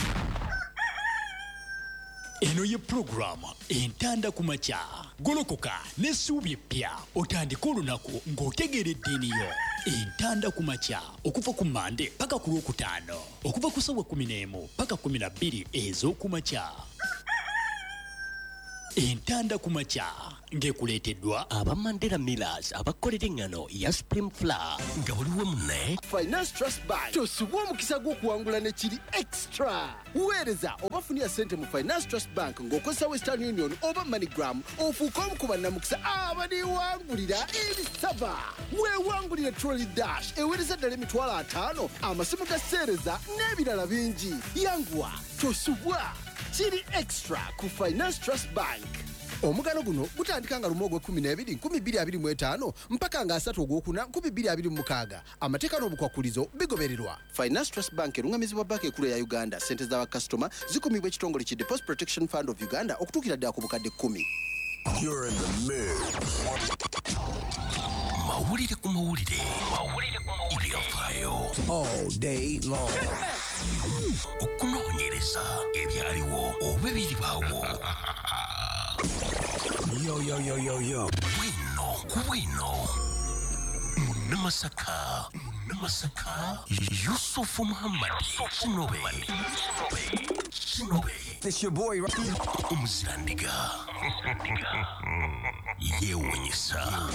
Eno ye programu entanda ku makya. Golokoka n'essuubi eppya otandika olunaku ng'otegeeredde eniyo. Entanda ku makya okuva ku Mande paka ku Lwokutaano okuva ku ssaawa 11 paka 12 ez'okumakya. Entanda ku makya ng'ekuleeteddwa aba Mandela Millers abakolera eŋŋano ya Supreme Flour nga waliwo munne Finance Trust Bank tosubwa omukisa gw'okuwangula ne kiri extra. Weereza oba funira ssente mu Finance Trust Bank ng'okozesa Western Union oba MoneyGram ofuuka omu ku bannamukisa abaliwangulira ebisaba. Weewangulire Trolley Dash eweereza ddala emitwalo 5 amasimu ga sseereza n'ebirala bingi. Yanguwa tosubwa kiri extra ku Finance Trust Bank. Omugano guno gutandika nga lumu ogw'e12 2025 mpaka nga 3 ogwokuna 2026. Amateeka n'obukwakulizo bigobererwa. Finance Trust Bank erungamizibwa banka ekulu ya Uganda. Ssente z'abakasitoma zikumibwa ekitongole ki Deposit Protection Fund of Uganda okutuukira ddala ku bukadde 10. You're in the mix. Mawulire ku mawulire. Ebyafaayo. All day long. Okunoonyereza ebyaliwo oba ebiribaawo. Yo. Bueno. Munamasaka. Yusufu Muhammad. Shinobe. This your boy, right? Umuzirandiga. Yewunyisa.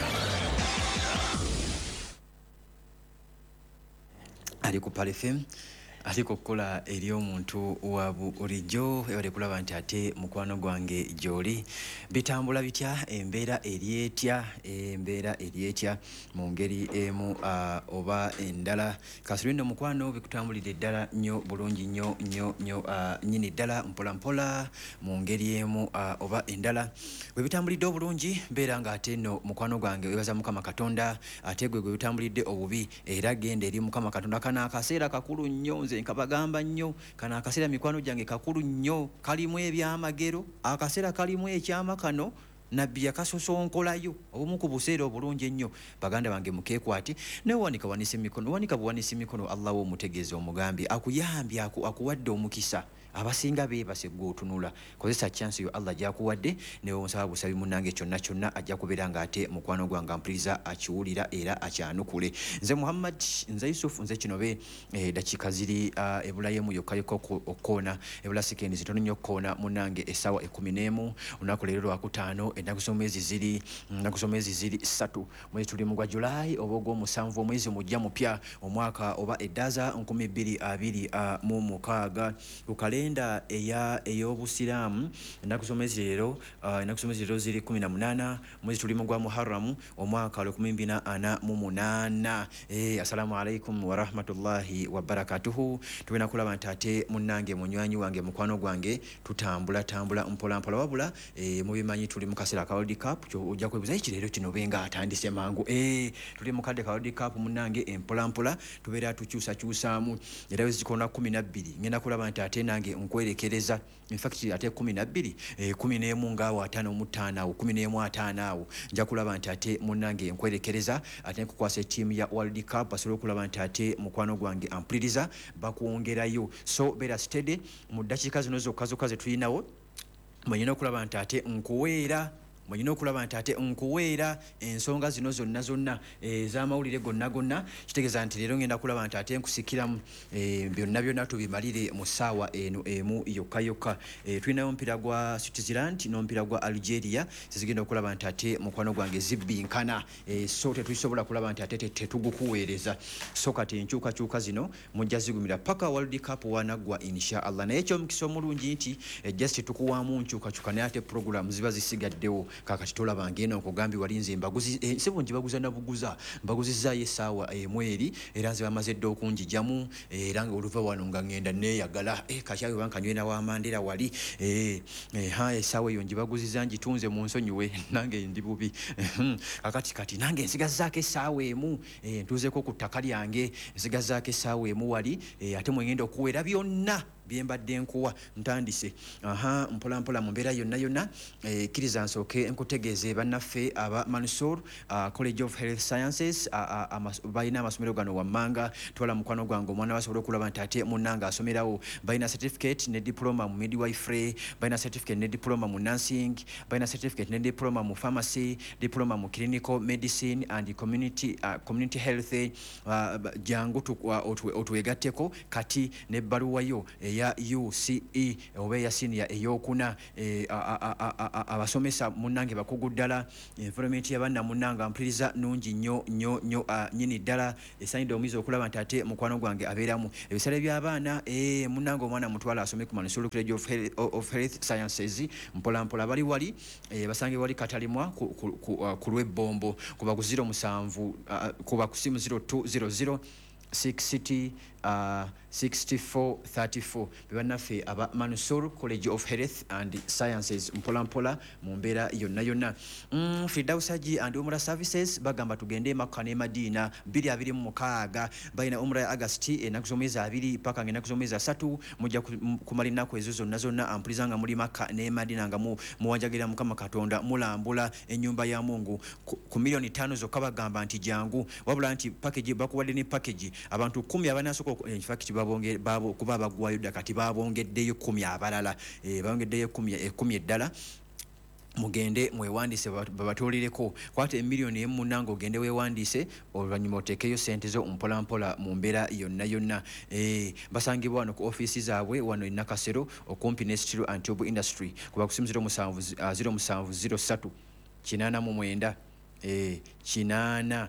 Ali ku Pale FM ali kukola eri omuntu wa bulijjo ebale kulaba nti ate mukwano gwange gyoli bitambula bitya embeera eryetya mu ngeri emu oba endala kasirino mukwano bikutambulira eddala nnyo bulungi nnyo nyini ddala mpola mu ngeri emu oba endala bwe bitambulidde obulungi mbeera nga ate nno mukwano gwange webaza Mukama Katonda ate gwe bitambulidde obubi era genda eri Mukama Katonda kana akaseera kakulu nnyo nze nkabagamba nnyo kana akaseera mikwano gyange kakulu nnyo kalimu ebyamagero akaseera kalimu ekyama kano nabbi yakasosonkolayo obumu ku buseera obulungi ennyo baganda bange mukeekwati newanika wanisa emikono Allah wo mutegeeza omugambi akuyambye akuwadde omukisa abasinga beebase gw'otunula kozesa chance yo Allah gyakuwadde newe nsaba busabi munange kyonna ajja kubeera nga ate mukwano gwange mpuliriza akiwulira era akyanukule nze Muhammad nze Yusuf nze kinobe dakika ziri ebulayo yokka okkoona ebula sekendi zitono nnyo okkoona munange essaawa 11 olunaku leero lwakutaano ennaku z'omwezi ziri 3 mwezi tuli mu gwa July oba ogw'omusanvu omwezi mujja mupya omwaka oba eddaza 2026 kalenda ey'obusiraamu ennaku z'omwezi leero ziri 18 mwezi tuli mu gwa Muharram omwaka 2048 assalamu alaikum wa rahmatullahi wa barakatuhu tubena kulaba nti ate munnange munywanyi wange mukwano gwange tutambula mpola wabula mubimanyi tuli mu kaseera ka World Cup ojja kwebuuza ekirero kino benga atandise mangu tuli mu kadde ka World Cup munnange empola tubeera tukyusaamu era wezikona 12 ngenda kulaba nti ate nange nkwerekereza in fact ate 12 11 ngaawo 5 awo 11 awo nja kulaba nti ate munnange nkwerekereza ate nkukwasa tiimu ya World Cup asobola okulaba nti ate mukwano gwange ampuliriza bakwongerayo so beera steady mu ddakiika zino zokka ze tulinawo mwenyina okulaba nti ate nkuweera ensonga zino zonna ez'amawulire gonna kitegeeza nti leero ngenda kulaba nti ate nkusikiramu byonna tubimalire mu ssaawa eno emu yokka tulinayo omupiira gwa Switzerland n'omupiira gwa Algeria zigenda okulaba nti ate mukwano gwange zibbinkana so tetusobola kulaba nti ate tetugukuweereza so kati enkyukakyuka zino mujja zigumira paka World Cup wanaggwa inshallah naye ekyomukisa omulungi nti just tukuwaamu nkyukakyuka naye ate program ziba zisigaddewo kakati tolaba ngeno okugambi walinze mbaguzi sebungi baguza na buguza mbaguzizaayo essaawa emweri era nze bamaze dde okunjijamu era nga oluva wano nga ngenda neeyagala kakyawe bankanywena wa Mandela wali essaawa eyo ngibaguziza ngitunze mu nsonyiwe nange ndi bubi kati nange nsigazaako essaawa emu ntuuzeko ku ttaka lyange nsigazaako essaawa emu wali ate mwengenda okuweera byonna byembadde nkuwa ntandise mpola mpola mu mbeera yonna kiriza nsooke nkutegeeze bannaffe aba Mansour College of Health Sciences balina amasomero gano wammanga twala mukwano gwange omwana basobola okulaba nti ate munnanga asomerawo balina certificate ne diploma mu midwifery balina certificate ne diploma mu nursing balina certificate ne diploma mu pharmacy diploma mu clinical medicine and community health jangu otwegatteko kati nebbaluwa yo eya UCE oba eya senior eyokuna abasomesa munnange bakugu ddala environment y'abaana munnanga mpuliriza nungi nnyo nyini ddala esaanidde omuyizi okulaba nti ate mukwano gwange abeeramu ebisale by'abaana munnanga omwana mutwala asome ku Mansour College of Health Sciences mpola bali wali basange wali katalimwa ku lw'ebbombo kuba ku 07 kuba ku simu 0200 6 6434 bibannaffe aba Mansour College of Health and Sciences mpola mu mbeera yonna Firdaus Haji and Umrah Services bagamba tugende Makka ne Madina 226 balina Umrah ya August enaku z'omwezi 2 paka enaku z'omwezi 3 mujja kumala ennaku ezo zonna ampulizanga muli Makka ne Madina nga muwanjagira Mukama Katonda mulambula ennyumba ya Mungu ku million 5 zokka bagamba nti jangu wabula nti package bakuwadde ne package abantu 10 abanasoko in fact kuba bagwayo kati babongeddeyo 10 abalala babongeddeyo 10 eddala mugende mwewandise babatolireko kwate emiliyoni emunanga ogende weewandise oluvanyuma otekeyo sente zo mpola mu mbeera yonna basangibwa wano ku office zaabwe wano e Nakasero okumpi ne Steel and Tube Industry kuba kusimuziro 0703 89 8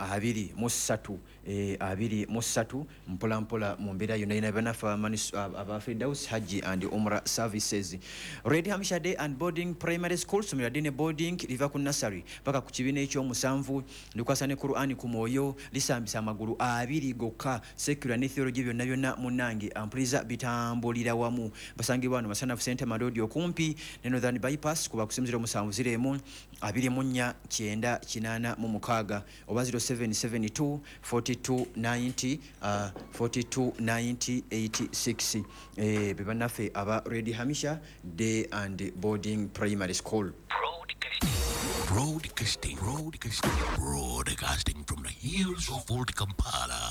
23 mpola mu mbeera yonna banafa aba Firdaus Haji and Umrah Services. Red Hamisha Day and Boarding Primary School somera dine boarding liva ku nursery paka ku kibiina ekyomusanvu ndikwasa ne Qur'ani ku mwoyo lisambisa amagulu 2 gokka secular ne theology byonna munange ampuliza bitambulira wamu basangibwa wano Masanafu Center Malodi okumpi ne Northern Bypass kuba kusimuziro 7 24 9 8 oba 0772 4290 86 bibanafe aba Red Hamisha Day and Boarding Primary School. Broadcasting from the hills of Old Kampala.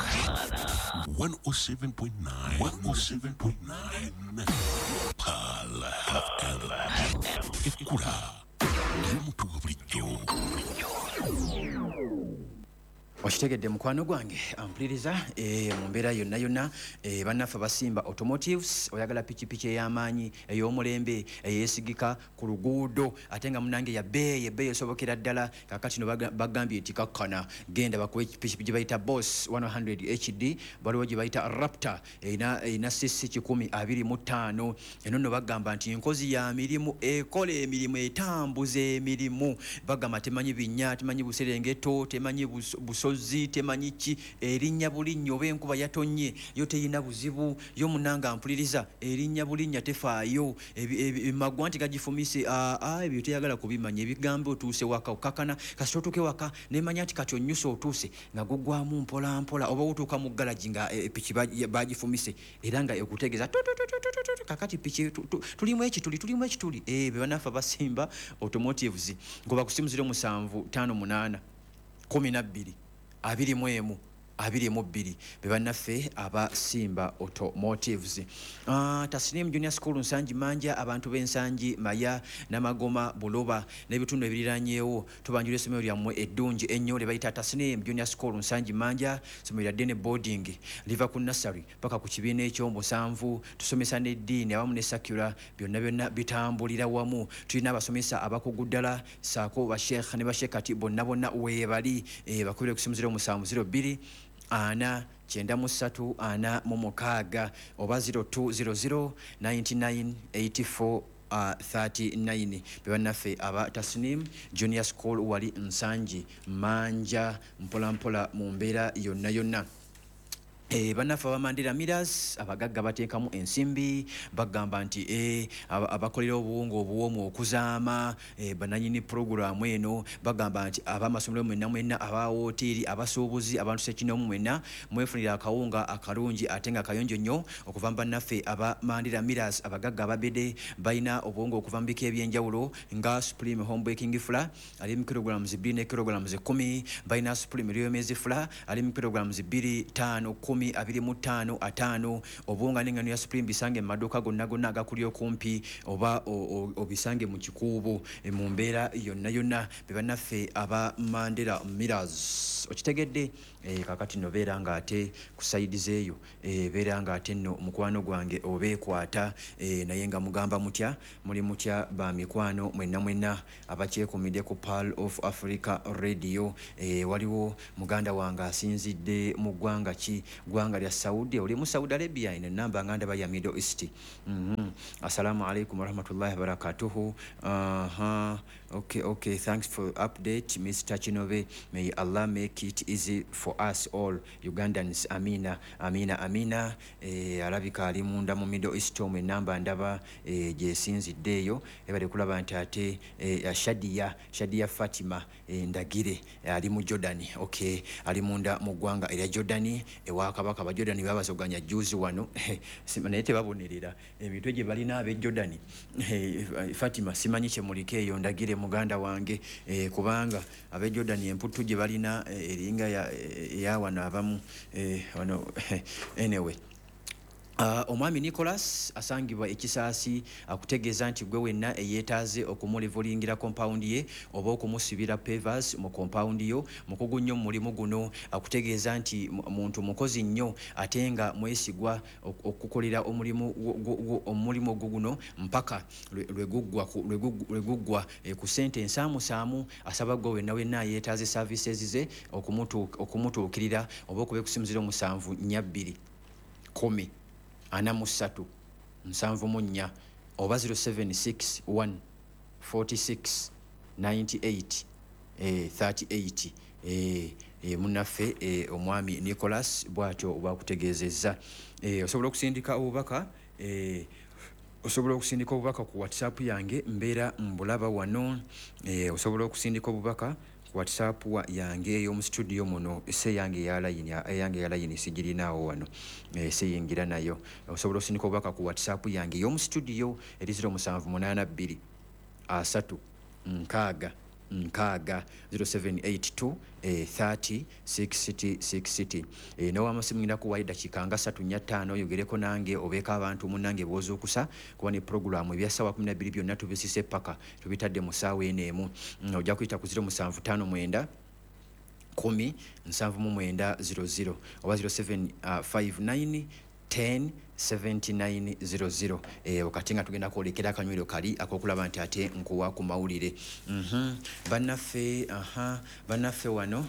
107.9 Pala Ekura Mutu bulijjo. Okitegedde mukwano gwange ampuliriza mu mbeera yonna bannaffe basimba automotives oyagala pikipiki ey'amaanyi ey'omulembe eyeesigika ku luguudo ate nga munange yabbeeyi esobokera ddala kakati no bagambye nti kakkana genda bakuwe pikipiki bayita Boss 100 HD baliwo gye bayita Raptor erina cc 125 eno no bagamba nti enkozi ya mirimu ekola emirimu etambuza emirimu bagamba temanyi binnya temanyi buserengeto temanyi busozi temanyi ki erinnya bulinnya oba enkuba yatonye yo teyina buzibu yo munanga ampuliriza erinnya bulinnya tefaayo emagwa nti gagifumise ebyo teyagala kubimanya ebigambo otuuse waka okakana kasito otuuke waka nemanya nti kati onyusa otuuse nga gugwamu mpola oba otuuka mu galaji nga piki bagifumise era nga ekutegeeza kakati piki tulimu ekituli bebanafa basimba automotives ngoba kusimuziro 758 12 21 bebannaffe aba Simba Automotives. Tasnim Junior School Nsanji Manja abantu b'Ensanji Maya Namagoma Buloba n'ebitundu ebiriranyeewo tubanjula essomero lyammwe eddungi ennyo lye bayita Tasnim Junior School Nsanji Manja essomero lya ddene boarding liva ku nursery paka ku kibiina ekyomusanvu tusomesa n'eddiini awamu ne secular byonna bitambulira wamu tulina abasomesa abakugu ddala saako basheekh ne basheekati bonna weebali bakubire kusimuzira 702 ana 93 oba 0200 9984 39 bebannaffe aba Tasnim Junior School wali Nsanji Manja mpola mu mbeera yonna Banafa bamandira Millers abagagga bateekamu ensimbi bagamba nti abakolera obuwungu obuwomu okuzaama bananyini programu eno bagamba nti abamasomero mwenna aba hoteri abasuubuzi abantu sekinomu mwenna mwefunira akawunga akalungi ate nga kayonjo nnyo okuva bannaffe abamandira Millers abagagga ababede balina obuwungu okuva mu bika ebyenjawulo nga Supreme Home Baking Flour ali mu kilograms 2 ne kilograms 10 balina Supreme Real Maize Flour ali mu kilograms 2 5 25 obunga n'engano ya Supreme bisange mu maduuka gonna agakuli okumpi oba obisange mu kikuubo mu mbeera yonna bebannaffe abamandira Millers okitegedde kakati no beera nga ate ku sayidize eyo beera nga ate nno mukwano gwange obeekwata naye nga mugamba mutya muli mutya ba mikwano mwenna abakyekumidde ku Pearl of Africa Radio waliwo muganda wange asinzidde mu ggwanga lya Saudi oli mu Saudi Arabia ine namba nganda ba ya Middle East assalamu alaikum warahmatullahi wabarakatuhu okay thanks for update Mr. Chinove may Allah make it easy for us all Ugandans amina alabika ali munda mu Middle East omwe namba ndaba gyesinziddeeyo ebale kulaba nti ate Shadia Fatima ndagire ali mu Jordan okay ali munda mu ggwanga erya Jordan ewa kabaka ba Jordan babazoganya juzi wano naye tebabonerera emitwe gye balina abe Jordan Fatima simanyi kye mulike eyo ndagire muganda wange kubanga abe Jordan emputu gye balina eringa ya wano abamu wano anyway omwami Nicholas asangibwa ekisaasi akutegeeza nti gwe wenna eyeetaaze okumulivulingira compound ye oba okumusibira pavers mu compound yo mukugu nnyo mulimu guno akutegeeza nti muntu mukozi nnyo ate nga mwesigwa okukolera omulimu guno mpaka lweguggwa ku ssente ensaamusaamu asaba gwe wenna yeetaaze services ze okumutuukirira oba okuba ekusimu 0742 10 3 7 oba 0761 46 98 38 munaffe omwami Nicholas bwatyo bwakutegeezezza osobola okusindika obubaka ku WhatsApp yange mbeera mbulaba wano osobola okusindika obubaka WhatsApp yange ey'omu studio muno ese yange ya line sigirinaawo wano seyingira nayo osobola okusindika obubaka ku WhatsApp yange ey'omu studio eri 0782 3 6 0782 30 60 n'owamasimu ngenda kuwayo dakiika nga 3-5 oyogereko nange obeeko abantu munnange bw'ozuukusa kuba ne programu ebyassaawa 12 byonna tubisise paka tubitadde mu ssaawa eno emu ojja kuyita ku 0759 10 7900 oba 0759 10 7900 wakati nga tugenda kwolekera akanywero kali akokulaba nti ate nkuwa ku mawulire bannaffe wano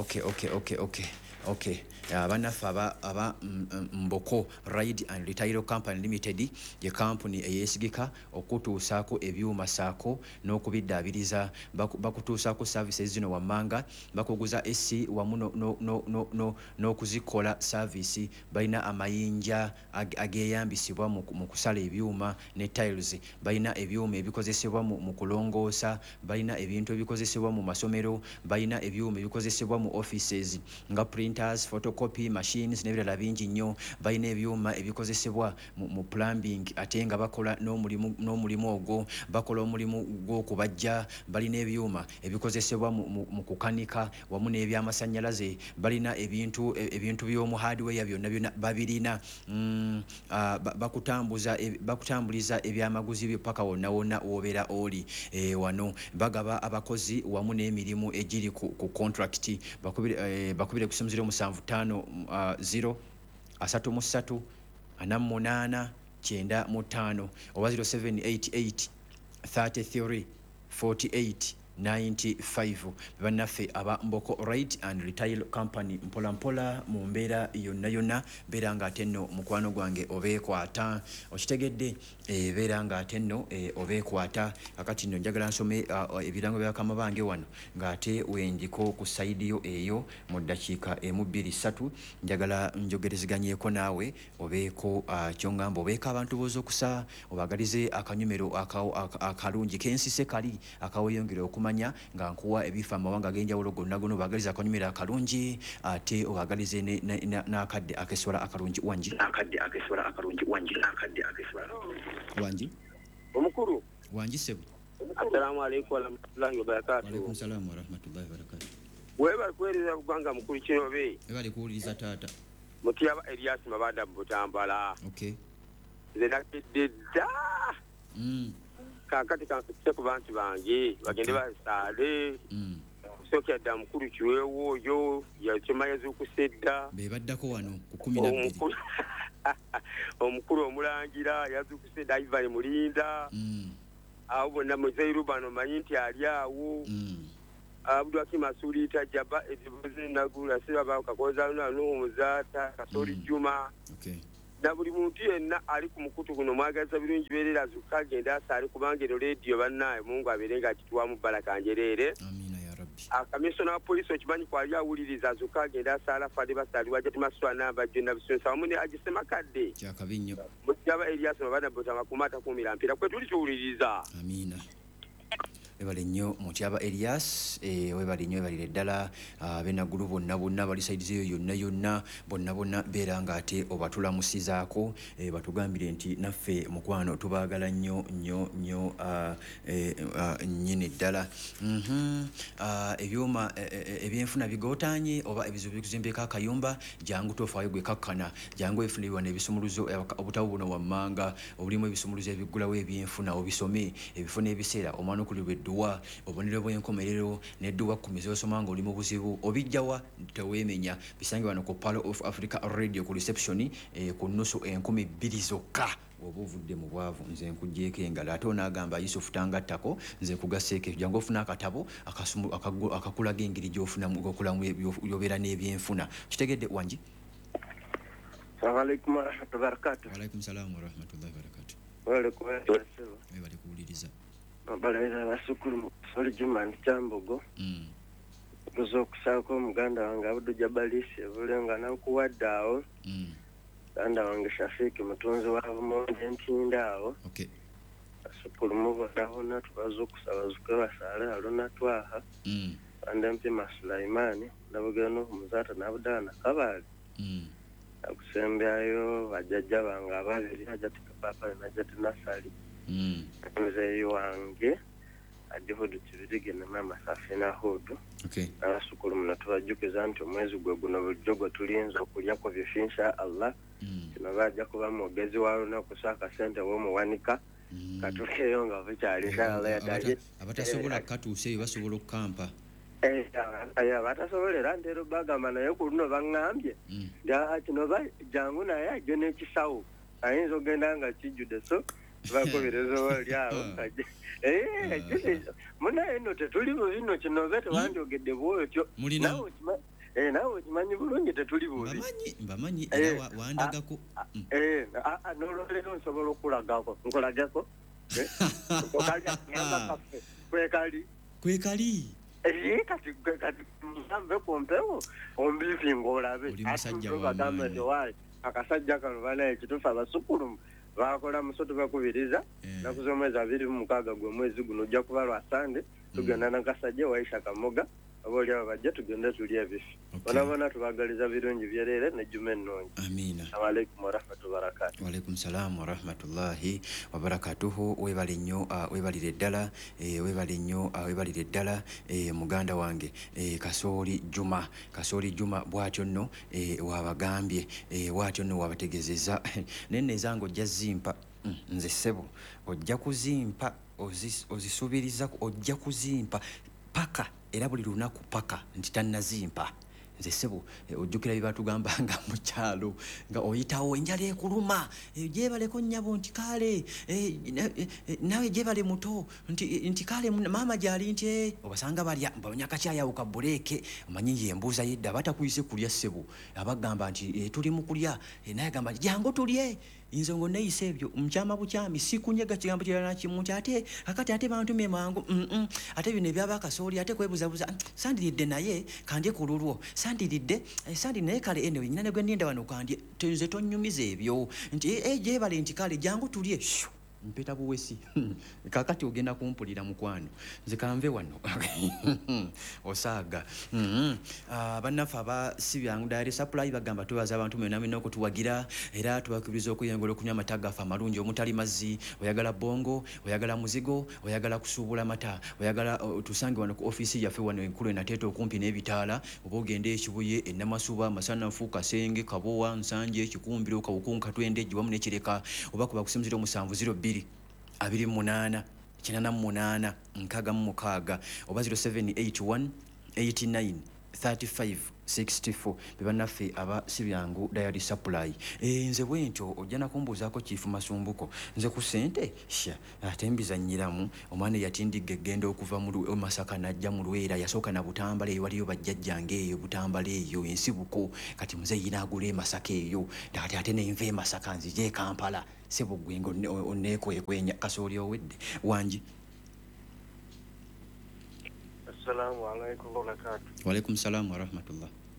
okay bannaffe aba Mboko Ride and Retail Company Limited ye company eyesigika okutuusaako ebyuma saako n'okubiddaabiriza bakutuusaako services zino wammanga bakuguza esi wamu n'okuzikola service balina amayinja ageeyambisibwa mu kusala ebyuma ne tiles balina ebyuma ebikozesebwa mu kulongoosa balina ebintu ebikozesebwa mu masomero balina ebyuma ebikozesebwa mu offices nga printers photocopy machines n'ebirala bingi nnyo balina ebyuma ebikozesebwa mu plumbing ate nga bakola n'omulimu ogwo bakola omulimu gw'okubajja balina ebyuma ebikozesebwa mu kukanika wamu n'ebyamasanyalaze balina ebintu by'omu hardware byonna babirina bakutambuliza ebyamaguzi byo paka wonna wobeera oli wano bagaba abakozi wamu n'emirimu egiri ku contract bakubire ku 0750 33 48 95 oba 0788 33 48 95 bannaffe aba Mboko Right and Retail Company mpola mu mbeera yonna beera nga ate nno mukwano gwange obeekwata okitegedde beera nga ate nno obeekwata kakati nno njagala nsome ebirango bya bakama bange wano ng'ate wendiko ku sayidiyo eyo mu ddakiika 1-2-3 njagala njogerezeganyeko naawe obeeko kyongamba obeeko abantu b'ozokusa obagalize akanyumero akalungi kensise kali akaweyongera okumanya nga nkuwa ebifa amawanga ag'enjawulo gonna gono obagalize akanyumero akalungi ate obagalize n'akadde akeswala akalungi wangi omukulu wangi sebo assalamu alaikum warahmatullahi wabarakatuh. Alaikum salam warahmatullahi wabarakatuh. Weba kuweleza kuganga mukulu kinobe ebali kuwuliriza taata Mutyaba Elias Mabanda Butambala. Okay. Zenakidda kakati kankutse ku bantu bange bagende basaale soke adda mukulu kiweewo oyo yasoma yazukusedda bebaddako wano ku 12 omukulu omulangira yazukusedda Ivan Mulinda abo bonna Muzeiru bano manyi nti ali awo Abdulhakim Asulita Jaba edibuze nagula siba bakakoza n'omuzata Kasori Juma. Okay. Na buli muntu yenna ali ku mukutu guno mwagaza birungi berera zuka genda asali kubanga radio bannaye Mungu aberenga kitwamu baraka njerere. Amina ya Rabbi. Akamisona wa polisi okimanyi kwali awuliriza zuka genda asala fadi basali wajja tumaswa namba jonna bisunsa omune agisema kadde. Kyakabinyo. Mutyaba Elias Mabanda Butambala kumata kumira mpira kwe tuli tuwuliriza. Amina. Webale nnyo Mutyaba Elias webale nnyo ebalire ddala benagulu bonna bali saidizi eyo yonna bonna beera nga ate obatulamusizaako batugambire nti naffe mukwano tubaagala nnyo nnyini ddala ebyuma ebyenfuna bigootaanye oba ebizibu bikuzimbeko akayumba jangu tofaayo gwe kakkana jangu efunibwa n'ebisumuluzo obutabu buno wammanga obulimu ebisumuluzo ebiggulawo ebyenfuna obisome ebifuna ebiseera omwana okulibwa edduwa obonero bw'enkomerero n'edduwa kkumi z'osoma nga oli mu buzibu obijjawa teweemenya bisange wano ku Palo of Africa Radio ku reception ku nnusu 20,000 zokka oba ovudde mu bwavu nze nkugjeeko engalo ate onaagamba Yusufu tangattako nze nkugaseeko jangu ofuna akatabo akakulaga engeri gy'okulamu yobeera n'ebyenfuna kitegedde wangi Assalamualaikum warahmatullahi wabarakatuh. Waalaikum salaam warahmatullahi wabarakatuh. Wale kuwuliriza baleza basukulu soli Juma Nchambogo kuzo kusako muganda wange Abdul Jabalisi bulenga nankuwaddaawo ganda wange Shafiki mutunzi wa Bumonde Ntindaawo. Okay. Basukulu mubona tubazo kusaba zuke basale alona twaha ande mpima Sulaimani nabugeno muzata nabudana kabali akusembyayo bajajja bange ababiri ajatika papa najati nasali mzee wange adihudu kibirige na mama Safina Hudu. Okay. Abasukulu munatubajukiza nti omwezi gwe guno bulijjo tulinza okulya ku bifinsha Allah tunabajja kuba mwogezi walo nakusaka sente w'omuwanika katukeyo nga bukyali inshallah yadaje abatasobola katuuse basobola okukampa batasobolera ntero bagamba naye ku luno baŋŋambye kino jangu naye ajjo n'ekisawo ayinza ogenda nga kijjudde so bakobereza oli awo munaye nno tetuli bubi nno kino obe tewanjogedde bwotyo nawe okimanyi bulungi tetuli bubi mbamanyi era wandagako n'olwaleero nsobola okulagako nkulageko kwekali kati musambe kumpewo ombiifi ng'olabe bagambe nti waali akasajja kano banaye kitufu abasukulu bakola musoto bakubiriza nakuza omwezi 26 gwe mwezi guno ojja kuba lwa Sande tugenda nakasajja waisha kamoga aboli abo bajja tugenda tulya ebifi bona tubagaliza birungi byerere ne Juma ennungi. Amina. Assalamualaikum warahmatullahi wabarakatuh. Waalaikum salaam warahmatullahi wabarakatuh. Webale nnyo webalire ddala webalire ddala muganda wange Kasoli Juma bw'atyo nno wabagambye bw'atyo nno wabategezeza nenne zango ojja zimpa nze ssebo ojja kuzimpa ozisubiriza ojja kuzimpa paka era buli lunaku paka nti tannazimpa nze ssebo ojjukira bye batugambanga mu kyalo nga oyitawo enjala ekuluma gyebaleko nnyabo nti kaale nawe gyebale muto nti kaale maama gyali nti obasanga balya banyakacyayawo ka buleeke omanyi yembuuza yedda batakuyise kulya ssebo abagamba nti tuli mu kulya naye gamba nti jangu tulye nze ngo neyise ebyo mukyama bukyami sikunyega kigambo kirala kimu nti ate bantumye mangu ate bino ebyaba akasooli ate kwebuzabuza sandiridde naye kandye ku lulwo sandiridde sandi naye kale enewe nyina ne gwe ndinda wano kandye nze tonnyumiza ebyo nti gyebale nti kale jangu tulye mpeta buwesi kakati ogenda kumpulira mukwano nze kanve wano osaaga bannaffe abasibyangu dayari supply bagamba tubaza abantu mwenamina okutuwagira era tubakubiriza okuyengola okunywa amata gaffe amalungi omutali mazzi oyagala bongo oyagala muzigo oyagala kusuubula mata oyagala tusange wano ku ofiisi yaffe wano enkulu enateeta okumpi n'ebitaala oba ogende ekibuye ennamasuba masanafu kasenge kabowa nsanje ekikumbiro kawukungu katwende ejjiwamu nekireka oba kuba kusimuzira 702 28 88 66 oba 0781 89 35 64 bebannaffe abasibyangu dayari supply nze bwentyo ojja nakumbuuzaako chifu masumbuko nze ku ssente ate mbizanyiramu omwana yatindiga eggenda okuva mu Masaka najja mu Lwera yasooka na Butambala eyo waliyo bajjajjange eyo Butambala eyo ensibuko kati muze yinaagula e Masaka eyo ate nenva e Masaka nzije e Kampala sebo gwengo oneekwekwenya kasooli owedde wangi. Assalamu alaikum wa barakatuh. Wa alaikum salam wa rahmatullah.